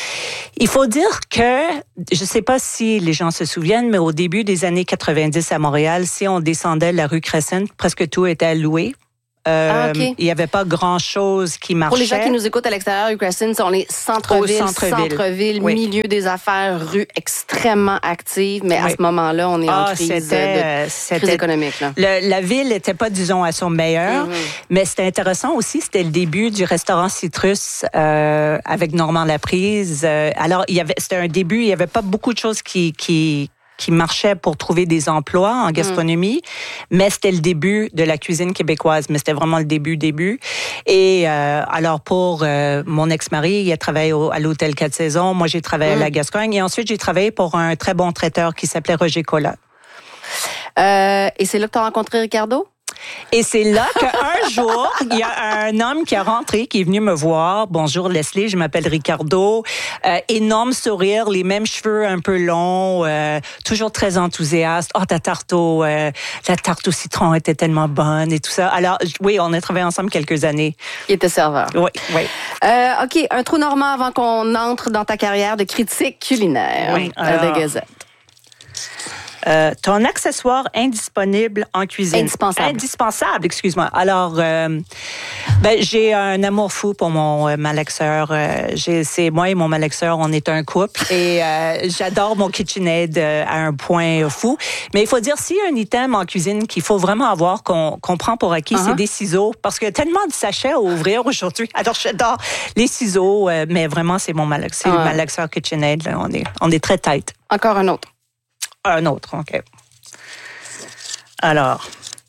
Speaker 2: Il faut dire que, je sais pas si les gens se souviennent, mais au début des années 90 à Montréal, si on descendait la rue Crescent, presque tout était loué. Il n'y avait pas grand-chose qui marchait.
Speaker 1: Pour les gens qui nous écoutent à l'extérieur, rue Crescent, on est centre-ville, milieu des affaires, rue extrêmement active, mais à ce moment-là, on est en crise économique. Là.
Speaker 2: La ville n'était pas, disons, à son meilleur, mais c'était intéressant aussi, c'était le début du restaurant Citrus avec Normand Laprise. Alors, c'était un début, il n'y avait pas beaucoup de choses qui marchait pour trouver des emplois en gastronomie, mais c'était le début de la cuisine québécoise, mais c'était vraiment le début. Et alors pour mon ex-mari, il a travaillé à l'hôtel 4 Saisons, moi j'ai travaillé à la Gascogne, et ensuite j'ai travaillé pour un très bon traiteur qui s'appelait Roger Collat.
Speaker 1: Et c'est là que tu as rencontré Ricardo?
Speaker 2: Et c'est là qu'un jour, il y a un homme qui est rentré, qui est venu me voir. Bonjour Leslie, je m'appelle Ricardo. Énorme sourire, les mêmes cheveux un peu longs, toujours très enthousiaste. La tarte au citron était tellement bonne et tout ça. Alors, oui, on a travaillé ensemble quelques années.
Speaker 1: Il était serveur.
Speaker 2: Oui.
Speaker 1: OK, un trou normand avant qu'on entre dans ta carrière de critique culinaire de Gazette.
Speaker 2: Ton accessoire indisponible en cuisine. Indispensable, excuse-moi. Alors, j'ai un amour fou pour mon malaxeur. C'est moi et mon malaxeur, on est un couple et j'adore mon KitchenAid à un point fou. Mais il faut dire, s'il y a un item en cuisine qu'il faut vraiment avoir, qu'on prend pour acquis, c'est des ciseaux. Parce qu'il y a tellement de sachets à ouvrir aujourd'hui. Alors, j'adore les ciseaux, mais vraiment, c'est mon malaxeur. C'est le malaxeur KitchenAid. Là, on est très tight.
Speaker 1: Encore un autre.
Speaker 2: Un autre, OK. Alors,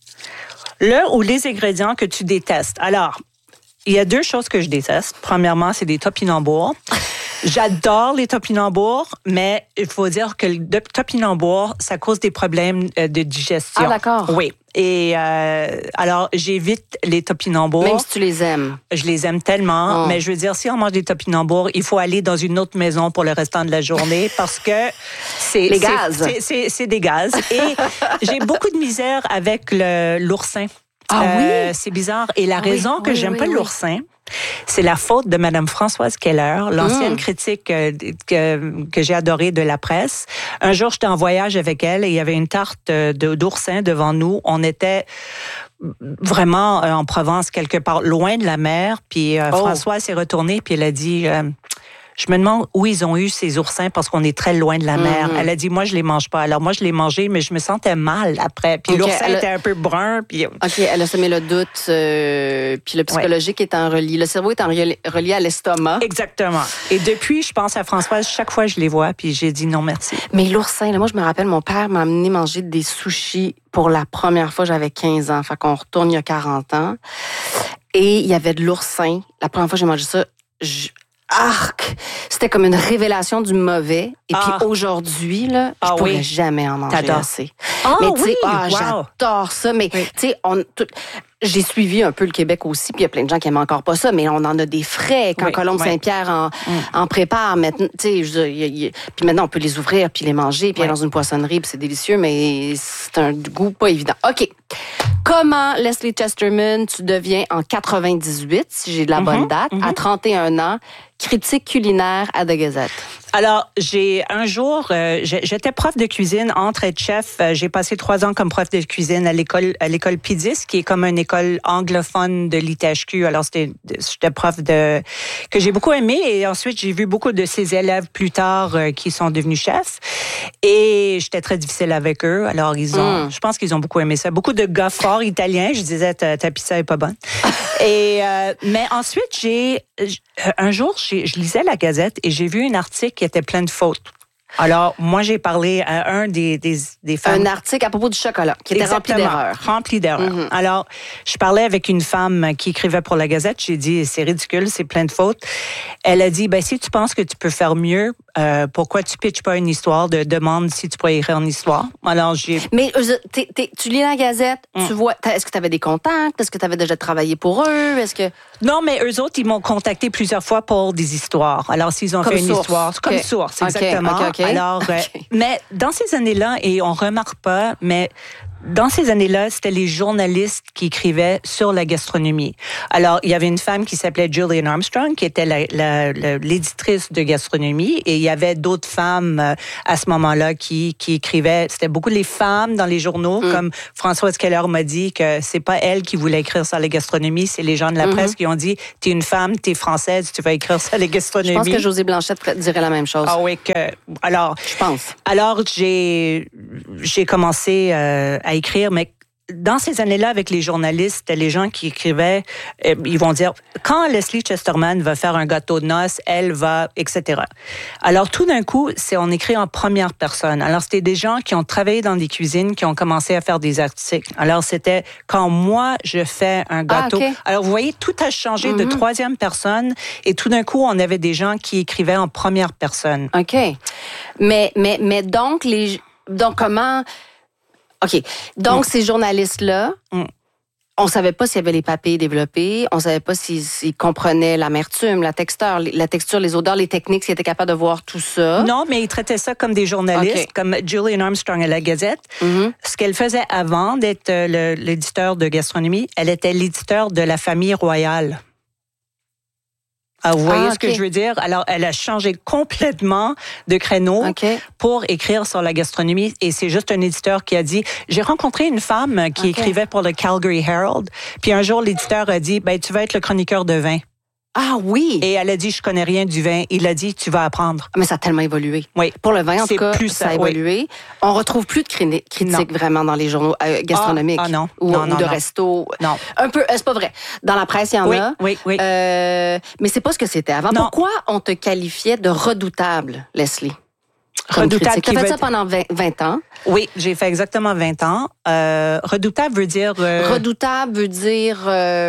Speaker 2: le ou les ingrédients que tu détestes. Alors, il y a 2 choses que je déteste. Premièrement, c'est des topinambours. J'adore les topinambours, mais il faut dire que le topinambour, ça cause des problèmes de digestion.
Speaker 1: Ah, d'accord.
Speaker 2: Oui. Et alors, j'évite les topinambours.
Speaker 1: Même si tu les aimes.
Speaker 2: Je les aime tellement. Mais je veux dire, si on mange des topinambours, il faut aller dans une autre maison pour le restant de la journée parce que c'est...
Speaker 1: Les gaz.
Speaker 2: C'est des gaz. Et j'ai beaucoup de misère avec l'oursin. Ah oui? C'est bizarre. Et la raison que j'aime pas l'oursin, c'est la faute de Mme Françoise Keller, l'ancienne critique que j'ai adorée de la presse. Un jour, j'étais en voyage avec elle et il y avait une tarte d'oursin devant nous. On était vraiment en Provence, quelque part, loin de la mer. Puis Françoise s'est retournée puis elle a dit... Je me demande où ils ont eu ces oursins parce qu'on est très loin de la mer. Elle a dit, moi, je les mange pas. Alors, moi, je les mangeais, mais je me sentais mal après. Puis l'oursin était un peu brun. Puis...
Speaker 1: OK, elle a semé le doute. Puis le psychologique étant relié. Le cerveau étant relié à l'estomac.
Speaker 2: Exactement. Et depuis, je pense à Françoise, chaque fois je les vois, puis j'ai dit non, merci.
Speaker 1: Mais l'oursin, là, moi, je me rappelle, mon père m'a amené manger des sushis pour la première fois, j'avais 15 ans. Fait qu'on retourne il y a 40 ans. Et il y avait de l'oursin. La première fois que j'ai mangé ça, arc! C'était comme une révélation du mauvais. Et puis aujourd'hui, là, je pourrais jamais en manger assez. Mais tu sais, j'adore ça. Mais tu sais, j'ai suivi un peu le Québec aussi, puis il y a plein de gens qui aiment encore pas ça, mais on en a des frais quand Colombe Saint-Pierre en prépare. Maintenant, tu sais, puis maintenant on peut les ouvrir puis les manger, puis aller dans une poissonnerie, puis c'est délicieux, mais c'est un goût pas évident. OK. Comment Leslie Chesterman, tu deviens en 98, si j'ai de la bonne date, à 31 ans, critique culinaire à The Gazette?
Speaker 2: Alors, un jour, j'étais prof de cuisine, entre être chef. J'ai passé 3 ans comme prof de cuisine à l'école PIDIS, qui est comme une école anglophone de l'ITHQ. Alors, j'étais prof que j'ai beaucoup aimé. Et ensuite, j'ai vu beaucoup de ces élèves plus tard qui sont devenus chefs. Et j'étais très difficile avec eux. Alors, je pense qu'ils ont beaucoup aimé ça. Beaucoup de gars forts italiens. Je disais, ta pizza est pas bonne. Mais ensuite, un jour, je lisais la Gazette et j'ai vu un article qui était plein de fautes. Alors, moi, j'ai parlé à un des femmes.
Speaker 1: Un article à propos du chocolat, qui était rempli d'erreurs.
Speaker 2: Rempli d'erreurs. Alors, je parlais avec une femme qui écrivait pour la Gazette. J'ai dit, c'est ridicule, c'est plein de fautes. Elle a dit, si tu penses que tu peux faire mieux, pourquoi tu pitches pas une histoire, demande si tu pourrais écrire une histoire. Alors,
Speaker 1: Mais tu lis la Gazette, tu vois, est-ce que tu avais des contacts? Est-ce que tu avais déjà travaillé pour eux?
Speaker 2: Non, mais eux autres, ils m'ont contacté plusieurs fois pour des histoires. Alors, s'ils ont fait une histoire, comme source, exactement.
Speaker 1: Okay.
Speaker 2: Alors, mais dans ces années-là, et on remarque pas, mais dans ces années-là, c'était les journalistes qui écrivaient sur la gastronomie. Alors, il y avait une femme qui s'appelait Gillian Armstrong, qui était l'éditrice de gastronomie, et il y avait d'autres femmes à ce moment-là qui écrivaient. C'était beaucoup les femmes dans les journaux, comme Françoise Keller m'a dit que c'est pas elle qui voulait écrire sur la gastronomie, c'est les gens de la presse qui ont dit, t'es une femme, t'es française, tu vas écrire sur la gastronomie.
Speaker 1: Je pense que Josée Blanchette dirait la même chose.
Speaker 2: Ah oui, alors,
Speaker 1: je pense.
Speaker 2: Alors, j'ai commencé à écrire, mais dans ces années-là, avec les journalistes, les gens qui écrivaient, ils vont dire, quand Leslie Chesterman va faire un gâteau de noces, elle va, etc. Alors, tout d'un coup, on écrit en première personne. Alors, c'était des gens qui ont travaillé dans des cuisines, qui ont commencé à faire des articles. Alors, c'était quand moi, je fais un gâteau.
Speaker 1: Okay.
Speaker 2: Alors, vous voyez, tout a changé de troisième personne, et tout d'un coup, on avait des gens qui écrivaient en première personne.
Speaker 1: OK. Mais donc, comment... OK. Donc, ces journalistes-là, on savait pas s'il y avait les papiers développés, on savait pas s'ils comprenaient l'amertume, la texture, les odeurs, les techniques, s'ils étaient capables de voir tout ça.
Speaker 2: Non, mais ils traitaient ça comme des journalistes, comme Gillian Armstrong à la Gazette. Ce qu'elle faisait avant d'être l'éditeur de gastronomie, elle était l'éditeur de la famille royale. Ah, vous voyez ce que je veux dire? Alors, elle a changé complètement de créneau pour écrire sur la gastronomie. Et c'est juste un éditeur qui a dit, j'ai rencontré une femme qui écrivait pour le Calgary Herald. Puis un jour, l'éditeur a dit, tu vas être le chroniqueur de vin.
Speaker 1: Ah oui!
Speaker 2: Et elle a dit, je connais rien du vin. Il a dit, tu vas apprendre.
Speaker 1: Mais ça a tellement évolué.
Speaker 2: Oui.
Speaker 1: Pour le vin, en tout cas, ça a évolué.
Speaker 2: Oui.
Speaker 1: On retrouve plus de critiques vraiment dans les journaux gastronomiques.
Speaker 2: Non.
Speaker 1: Ou de resto.
Speaker 2: Non.
Speaker 1: Un peu, c'est pas vrai. Dans la presse, il y en a.
Speaker 2: Oui.
Speaker 1: Mais c'est pas ce que c'était avant. Non. Pourquoi on te qualifiait de redoutable, Leslie?
Speaker 2: Redoutable.
Speaker 1: Tu as fait ça pendant 20 ans.
Speaker 2: Oui, j'ai fait exactement 20 ans. Redoutable veut dire...
Speaker 1: Redoutable veut dire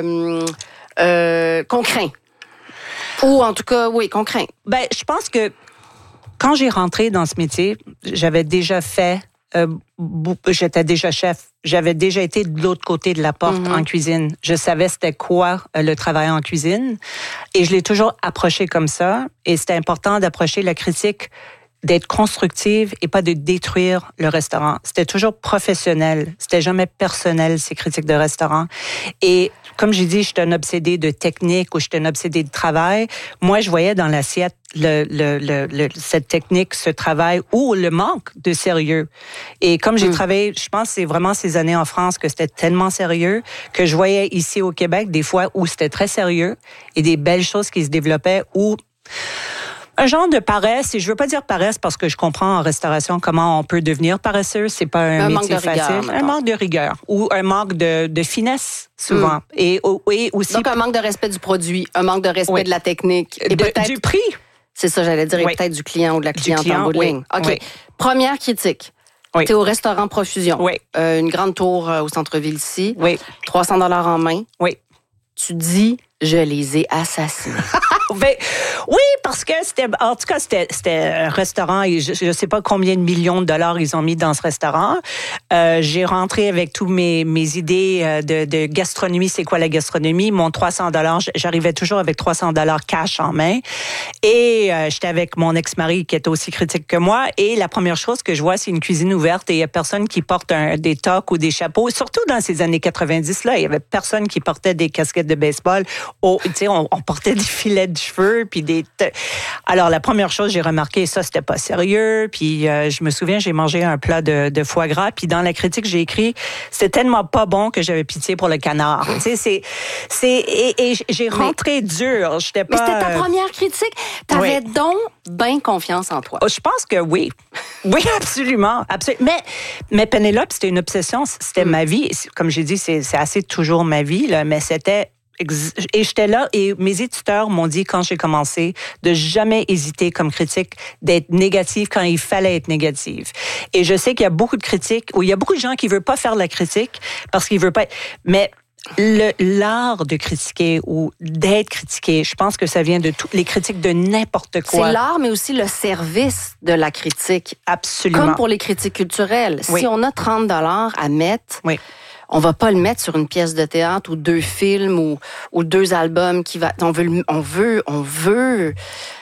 Speaker 1: qu'on craint. Ou en tout cas, oui, qu'on craint.
Speaker 2: Je pense que quand j'ai rentré dans ce métier, j'avais déjà fait... j'étais déjà chef. J'avais déjà été de l'autre côté de la porte en cuisine. Je savais c'était quoi le travail en cuisine. Et je l'ai toujours approché comme ça. Et c'était important d'approcher la critique, d'être constructive et pas de détruire le restaurant. C'était toujours professionnel. C'était jamais personnel, ces critiques de restaurant. Et comme j'ai dit, j'étais un obsédé de technique ou j'étais un obsédé de travail. Moi, je voyais dans l'assiette cette technique, ce travail ou le manque de sérieux. Et comme j'ai travaillé, je pense que c'est vraiment ces années en France que c'était tellement sérieux que je voyais ici au Québec des fois où c'était très sérieux et des belles choses qui se développaient où un genre de paresse, et je veux pas dire paresse parce que je comprends en restauration comment on peut devenir paresseux, c'est pas un métier facile. Un manque de rigueur ou un manque de finesse souvent. Et aussi
Speaker 1: donc un manque de respect du produit, un manque de respect de la technique et peut-être
Speaker 2: du prix.
Speaker 1: C'est ça, j'allais dire, et peut-être du client ou de la cliente en bout de ligne. OK. Première critique.
Speaker 2: Oui.
Speaker 1: Tu es au restaurant Profusion.
Speaker 2: Oui.
Speaker 1: Une grande tour au centre-ville ici.
Speaker 2: Oui.
Speaker 1: 300 $ en main.
Speaker 2: Oui.
Speaker 1: Tu dis Je les ai assassinés.
Speaker 2: Ben, oui, parce que c'était un restaurant et je ne sais pas combien de millions de dollars ils ont mis dans ce restaurant. J'ai rentré avec tous mes idées de gastronomie. C'est quoi la gastronomie? Mon $300, j'arrivais toujours avec $300 cash en main. Et j'étais avec mon ex-mari qui était aussi critique que moi. Et la première chose que je vois, c'est une cuisine ouverte et il y a personne qui porte des toques ou des chapeaux. Surtout dans ces années 90-là, il y avait personne qui portait des casquettes de baseball. On portait des filets de cheveux puis Alors la première chose j'ai remarqué, ça c'était pas sérieux. Puis je me souviens, j'ai mangé un plat de foie gras. Puis dans la critique j'ai écrit, c'était tellement pas bon que j'avais pitié pour le canard. Tu sais, et j'ai rentré dur. J'étais pas.
Speaker 1: Mais c'était ta première critique. T'avais donc bien confiance en toi.
Speaker 2: Je pense que oui. Oui, absolument. Mais Pénélope, c'était une obsession. C'était ma vie. Comme j'ai dit, c'est assez toujours ma vie, là, mais c'était. Et j'étais là et mes éditeurs m'ont dit quand j'ai commencé de jamais hésiter comme critique d'être négative quand il fallait être négative. Et je sais qu'il y a beaucoup de critiques ou il y a beaucoup de gens qui veulent pas faire de la critique parce qu'ils veulent pas. Mais l'art de critiquer ou d'être critiqué, je pense que ça vient de toutes les critiques de n'importe quoi.
Speaker 1: C'est l'art, mais aussi le service de la critique.
Speaker 2: Absolument.
Speaker 1: Comme pour les critiques culturelles.
Speaker 2: Oui.
Speaker 1: Si on a $30 à mettre.
Speaker 2: Oui.
Speaker 1: On va pas le mettre sur une pièce de théâtre ou 2 films ou 2 albums on veut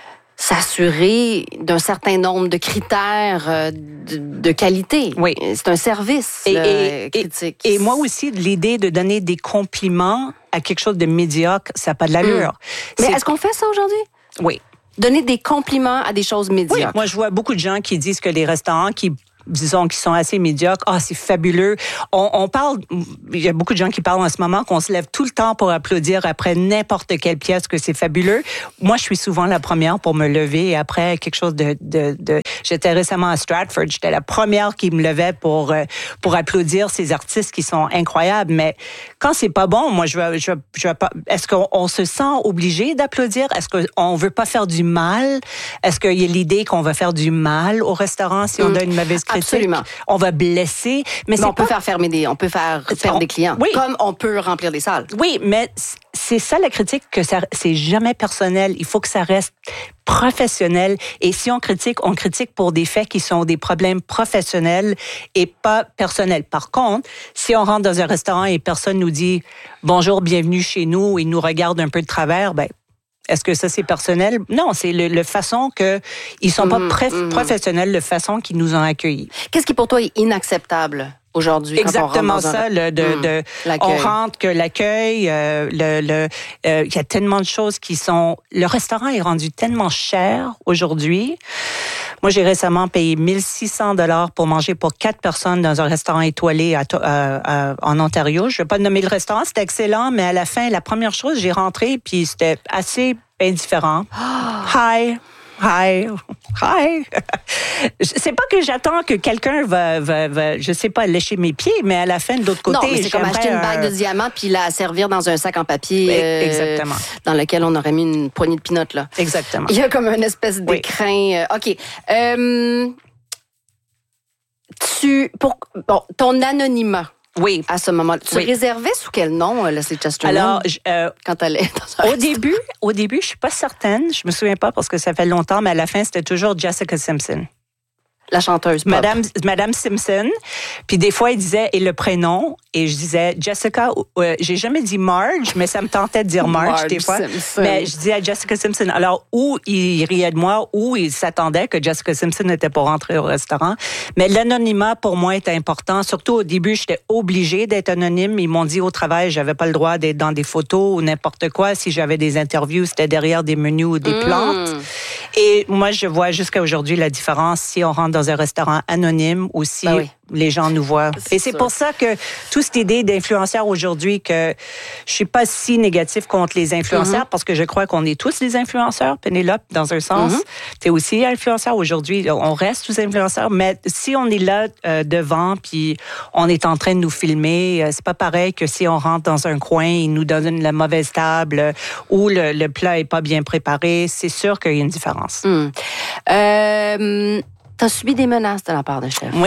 Speaker 1: s'assurer d'un certain nombre de critères de qualité.
Speaker 2: Oui.
Speaker 1: C'est un service critique.
Speaker 2: Et moi aussi, l'idée de donner des compliments à quelque chose de médiocre, ça n'a pas de l'allure.
Speaker 1: Mais est-ce qu'on fait ça aujourd'hui?
Speaker 2: Oui.
Speaker 1: Donner des compliments à des choses médiocres.
Speaker 2: Oui, moi je vois beaucoup de gens qui disent que les restaurants disons, qui sont assez médiocres. Ah, c'est fabuleux. On parle, il y a beaucoup de gens qui parlent en ce moment qu'on se lève tout le temps pour applaudir après n'importe quelle pièce que c'est fabuleux. Moi, je suis souvent la première pour me lever après quelque chose j'étais récemment à Stratford. J'étais la première qui me levait pour applaudir ces artistes qui sont incroyables. Mais quand c'est pas bon, moi, je vais pas, est-ce qu'on se sent obligé d'applaudir? Est-ce qu'on veut pas faire du mal? Est-ce qu'il y a l'idée qu'on va faire du mal au restaurant si on donne une mauvaise critique?
Speaker 1: Absolument.
Speaker 2: On va blesser. Mais
Speaker 1: on peut faire perdre des clients. Oui. Comme on peut remplir des salles.
Speaker 2: Oui, mais c'est ça la critique, que c'est jamais personnel. Il faut que ça reste professionnel. Et si on critique pour des faits qui sont des problèmes professionnels et pas personnels. Par contre, si on rentre dans un restaurant et personne nous dit « Bonjour, bienvenue chez nous » et nous regarde un peu de travers, ben est-ce que ça, c'est personnel? Non, c'est le façon qu'ils sont pas professionnels, la façon qu'ils nous ont accueillis.
Speaker 1: Qu'est-ce qui, pour toi, est inacceptable aujourd'hui?
Speaker 2: Exactement ça, on rentre, que l'accueil, il y a tellement de choses qui sont... Le restaurant est rendu tellement cher aujourd'hui. Moi, j'ai récemment payé $1,600 pour manger pour 4 personnes dans un restaurant étoilé en Ontario. Je ne vais pas nommer le restaurant, c'était excellent, mais à la fin, la première chose, j'ai rentré, puis c'était assez indifférent. Hi. C'est pas que j'attends que quelqu'un va, je sais pas, lécher mes pieds, mais à la fin, de l'autre côté...
Speaker 1: Non, mais c'est comme acheter une bague de diamants puis la servir dans un sac en papier
Speaker 2: exactement.
Speaker 1: Dans lequel on aurait mis une poignée de pinottes, là.
Speaker 2: Exactement.
Speaker 1: Il y a comme une espèce d'écrin. OK. Ton anonymat...
Speaker 2: Oui.
Speaker 1: À ce moment-là. Tu réservais sous quel nom, Leslie Chesterton? Alors, quand elle est dans
Speaker 2: au début, je suis pas certaine. Je me souviens pas parce que ça fait longtemps, mais à la fin, c'était toujours Jessica Simpson.
Speaker 1: La chanteuse pop.
Speaker 2: Madame Simpson. Puis des fois, il disait, et le prénom, et je disais Jessica, j'ai jamais dit Marge, mais ça me tentait de dire Marge des fois.
Speaker 1: Simpson.
Speaker 2: Mais je disais Jessica Simpson. Alors, ou il riait de moi, ou il s'attendait que Jessica Simpson n'était pas rentrée au restaurant. Mais l'anonymat, pour moi, est important. Surtout au début, j'étais obligée d'être anonyme. Ils m'ont dit au travail, j'avais pas le droit d'être dans des photos ou n'importe quoi. Si j'avais des interviews, c'était derrière des menus ou des plantes. Et moi, je vois jusqu'à aujourd'hui la différence si on rentre dans un restaurant anonyme ou si les gens nous voient. Et c'est pour ça que toute cette idée d'influenceurs aujourd'hui, que je suis pas si négative contre les influenceurs parce que je crois qu'on est tous des influenceurs, Pénélope, dans un sens. Tu es aussi influenceur aujourd'hui. On reste tous influenceurs, mais si on est là devant puis on est en train de nous filmer, c'est pas pareil que si on rentre dans un coin, ils nous donnent la mauvaise table ou le plat est pas bien préparé. C'est sûr qu'il y a une différence.
Speaker 1: T'as subi des menaces de la part de chefs?
Speaker 2: Oui.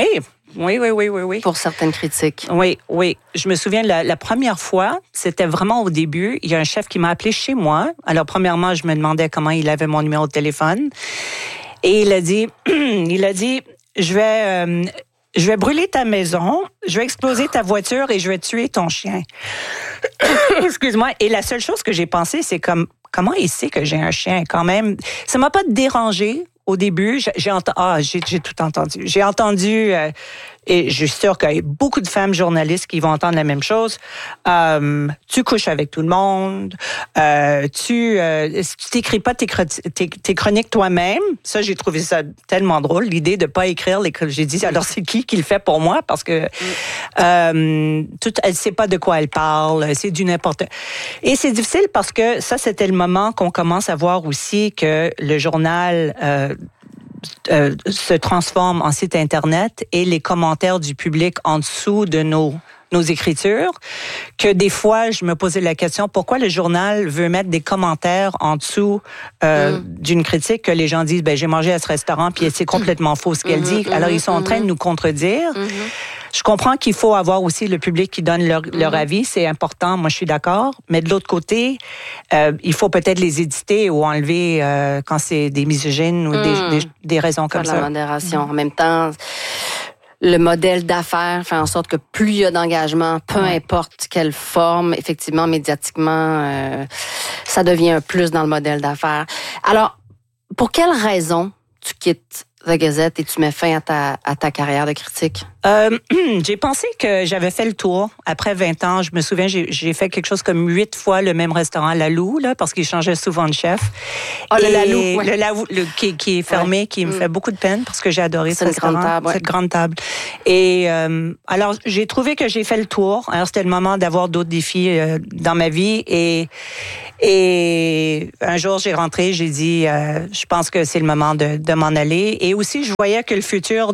Speaker 2: Oui.
Speaker 1: Pour certaines critiques.
Speaker 2: Oui. Je me souviens, la première fois, c'était vraiment au début. Il y a un chef qui m'a appelé chez moi. Alors, premièrement, je me demandais comment il avait mon numéro de téléphone. Et il a dit, je vais brûler ta maison, je vais exploser ta voiture et je vais tuer ton chien. Excuse-moi. Et la seule chose que j'ai pensé, c'est comment il sait que j'ai un chien quand même. Ça m'a pas dérangé au début. J'ai tout entendu. J'ai entendu, et je suis sûre qu'il y a beaucoup de femmes journalistes qui vont entendre la même chose. Tu couches avec tout le monde. Tu t'écris pas tes chroniques toi-même. Ça, j'ai trouvé ça tellement drôle, l'idée de pas écrire les. J'ai dit, alors c'est qui le fait pour moi? Parce que elle sait pas de quoi elle parle. C'est du n'importe. Et c'est difficile parce que ça, c'était le moment qu'on commence à voir aussi que le journal se transforme en site Internet et les commentaires du public en dessous de nos écritures, que des fois, je me posais la question, pourquoi le journal veut mettre des commentaires en dessous d'une critique que les gens disent, j'ai mangé à ce restaurant, puis c'est complètement faux ce qu'elle dit. Alors, ils sont en train de nous contredire. Je comprends qu'il faut avoir aussi le public qui donne leur avis, c'est important, moi je suis d'accord, mais de l'autre côté, il faut peut-être les éditer ou enlever quand c'est des misogynes ou des raisons comme ça.
Speaker 1: La modération. En même temps, le modèle d'affaires fait en sorte que plus il y a d'engagement, peu importe quelle forme, effectivement, médiatiquement, ça devient un plus dans le modèle d'affaires. Alors, pour quelle raison tu quittes The Gazette et tu mets fin à ta carrière de critique?
Speaker 2: J'ai pensé que j'avais fait le tour. Après 20 ans, je me souviens, j'ai fait quelque chose comme 8 fois le même restaurant, La Loue, là, parce qu'il changeait souvent de chef.
Speaker 1: Le La Loue, oui.
Speaker 2: Le La Loue, qui est fermé, qui me fait beaucoup de peine parce que j'ai adoré ce restaurant. Cette grande table. Et alors, j'ai trouvé que j'ai fait le tour. Alors, c'était le moment d'avoir d'autres défis dans ma vie. Et un jour, j'ai rentré, j'ai dit, je pense que c'est le moment de m'en aller. Et aussi, je voyais que le futur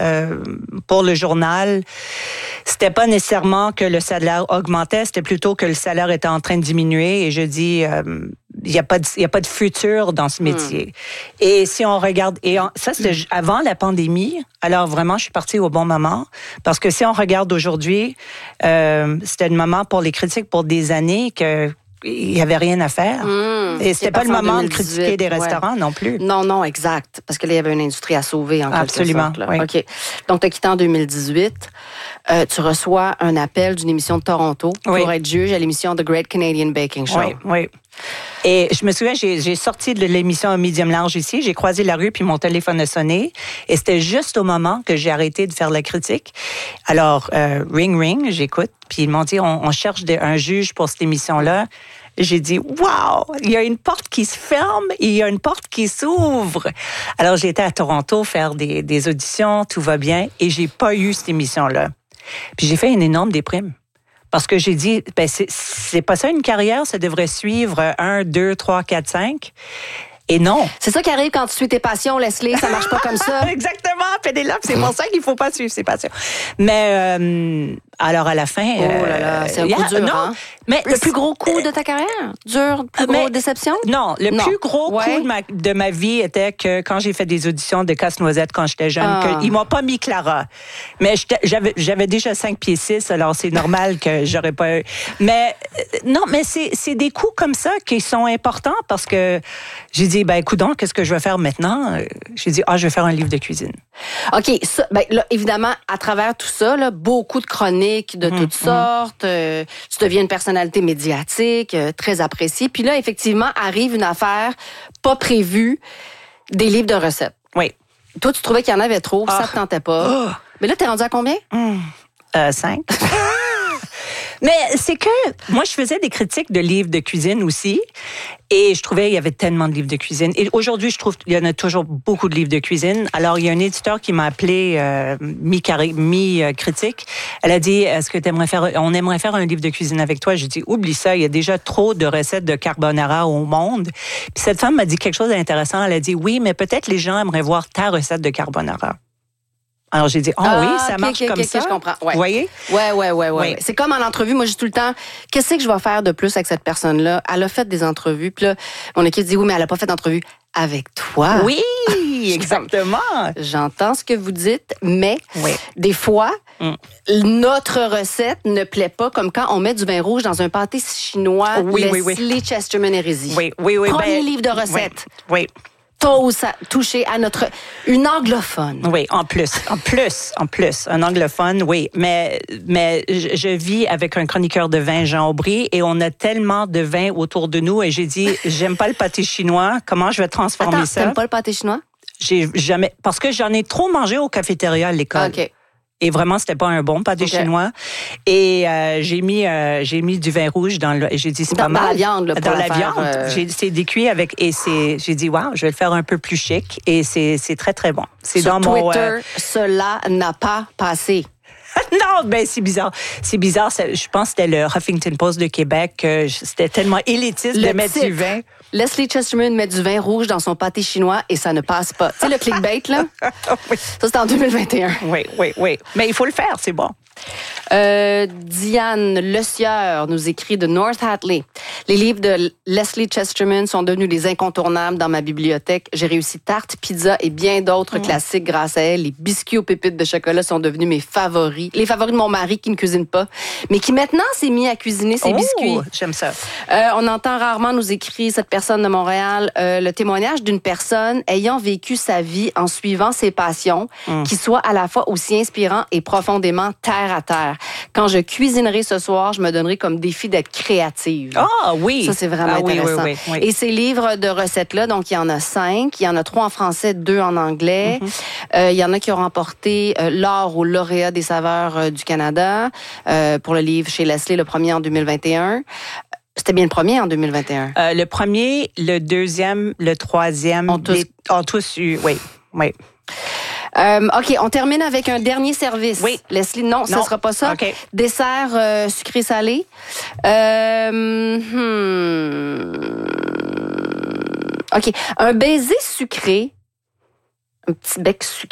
Speaker 2: pour le journal, c'était pas nécessairement que le salaire augmentait, c'était plutôt que le salaire était en train de diminuer. Et je dis, il y a pas de futur dans ce métier. Et si on regarde, ça c'était avant la pandémie. Alors vraiment, je suis partie au bon moment parce que si on regarde aujourd'hui, c'était le moment pour les critiques pour des années que il y avait rien à faire. Et c'était pas le moment de critiquer des restaurants non plus.
Speaker 1: Non, exact. Parce que là, il y avait une industrie à sauver en quelque sorte.
Speaker 2: Absolument. Oui.
Speaker 1: OK. Donc, tu as quitté en 2018. Tu reçois un appel d'une émission de Toronto pour être juge à l'émission The Great Canadian Baking Show.
Speaker 2: Oui. Et je me souviens, j'ai sorti de l'émission Medium Large ici, j'ai croisé la rue, puis mon téléphone a sonné. Et c'était juste au moment que j'ai arrêté de faire la critique. Alors, ring, j'écoute. Puis ils m'ont dit, on cherche un juge pour cette émission-là. J'ai dit, wow, il y a une porte qui se ferme et il y a une porte qui s'ouvre. Alors, j'ai été à Toronto faire des auditions, tout va bien, et j'ai pas eu cette émission-là. Puis j'ai fait une énorme déprime. Parce que j'ai dit, c'est pas ça une carrière, ça devrait suivre 1, 2, 3, 4, 5. Et non.
Speaker 1: C'est ça qui arrive quand tu suis tes passions, Leslie. Ça marche pas comme ça.
Speaker 2: Exactement, Pénélope. C'est pour ça qu'il faut pas suivre ses passions. Mais alors à la fin,
Speaker 1: c'est un coup dur. Non, hein? Mais le plus gros coup de ta carrière, dur, plus grosse déception.
Speaker 2: Non, le plus gros coup de ma vie était que quand j'ai fait des auditions de Casse-Noisette quand j'étais jeune, ils m'ont pas mis Clara. Mais j'avais déjà 5 pieds 6, alors c'est normal que j'aurais pas eu. Mais non, mais c'est des coups comme ça qui sont importants parce que j'ai dit, coudonc, qu'est-ce que je vais faire maintenant? J'ai dit, je vais faire un livre de cuisine.
Speaker 1: OK. Ça, là, évidemment, à travers tout ça, là, beaucoup de chroniques de toutes sortes. Tu deviens une personnalité médiatique, très appréciée. Puis là, effectivement, arrive une affaire pas prévue, des livres de recettes.
Speaker 2: Oui.
Speaker 1: Toi, tu trouvais qu'il y en avait trop, ça te tentait pas. Mais là, t'es rendu à combien?
Speaker 2: 5. Mais c'est que moi, je faisais des critiques de livres de cuisine aussi. Et je trouvais qu'il y avait tellement de livres de cuisine. Et aujourd'hui, je trouve qu'il y en a toujours beaucoup de livres de cuisine. Alors, il y a un éditeur qui m'a appelé mi-critique. Elle a dit, est-ce que on aimerait faire un livre de cuisine avec toi? J'ai dit, oublie ça, il y a déjà trop de recettes de carbonara au monde. Puis cette femme m'a dit quelque chose d'intéressant. Elle a dit, oui, mais peut-être les gens aimeraient voir ta recette de carbonara. Alors, j'ai dit, oui, ça marche comme ça.
Speaker 1: Je comprends. Ouais.
Speaker 2: Vous voyez?
Speaker 1: Oui. C'est comme en entrevue. Moi, j'ai tout le temps, qu'est-ce que je vais faire de plus avec cette personne-là? Elle a fait des entrevues. Puis là, mon équipe dit, oui, mais elle n'a pas fait d'entrevue avec toi.
Speaker 2: Oui! Oui, exactement.
Speaker 1: J'entends ce que vous dites, mais des fois, notre recette ne plaît pas, comme quand on met du vin rouge dans un pâté chinois. Leslie Chesterman Hérésie.
Speaker 2: Oui.
Speaker 1: Premier livre de recettes.
Speaker 2: Oui.
Speaker 1: T'oses toucher à une anglophone.
Speaker 2: Oui, en plus, un anglophone, oui. Mais je vis avec un chroniqueur de vin, Jean Aubry, et on a tellement de vin autour de nous, et j'ai dit, j'aime pas le pâté chinois, comment je vais transformer ça?
Speaker 1: T'aimes pas le pâté chinois?
Speaker 2: J'ai jamais, parce que j'en ai trop mangé au cafétéria à l'école.
Speaker 1: OK.
Speaker 2: Et vraiment, c'était pas un bon pâté chinois. Et j'ai mis du vin rouge dans le. J'ai dit c'est pas mal.
Speaker 1: Dans la viande, là,
Speaker 2: dans la viande. C'est décuit avec. Et j'ai dit wow, je vais le faire un peu plus chic. Et c'est très très bon. C'est
Speaker 1: sur
Speaker 2: dans
Speaker 1: Twitter, cela n'a pas passé.
Speaker 2: Non, ben c'est bizarre. C'est bizarre. Je pense que c'était le Huffington Post de Québec. C'était tellement élitiste de mettre du vin.
Speaker 1: Leslie Chesterman met du vin rouge dans son pâté chinois et ça ne passe pas. Tu sais, le clickbait, là?
Speaker 2: Oui.
Speaker 1: Ça, c'est en 2021.
Speaker 2: Oui. Mais il faut le faire, c'est bon.
Speaker 1: Diane Le Sieur nous écrit de North Hatley. Les livres de Leslie Chesterman sont devenus des incontournables dans ma bibliothèque. J'ai réussi tarte, pizza et bien d'autres classiques grâce à elle. Les biscuits aux pépites de chocolat sont devenus mes favoris. Les favoris de mon mari qui ne cuisine pas, mais qui maintenant s'est mis à cuisiner ses biscuits.
Speaker 2: J'aime ça.
Speaker 1: On entend rarement, nous écrit cette personne de Montréal, le témoignage d'une personne ayant vécu sa vie en suivant ses passions, qui soit à la fois aussi inspirant et profondément terre à terre. Quand je cuisinerai ce soir, je me donnerai comme défi d'être créative.
Speaker 2: Ah oui!
Speaker 1: Ça, c'est vraiment intéressant.
Speaker 2: Oui.
Speaker 1: Et ces livres de recettes-là, donc il y en a 5. Il y en a 3 en français, 2 en anglais. Il y en a qui ont remporté l'or au lauréat des saveurs du Canada pour le livre chez Leslie, le premier en 2021. C'était bien le premier en 2021?
Speaker 2: Le premier, le deuxième, le troisième. Ont tous eu, oui.
Speaker 1: OK, on termine avec un dernier service.
Speaker 2: Oui.
Speaker 1: Leslie, non, ça ne sera pas ça.
Speaker 2: Okay.
Speaker 1: Dessert sucré-salé. OK, un baiser sucré. Un petit bec sucré.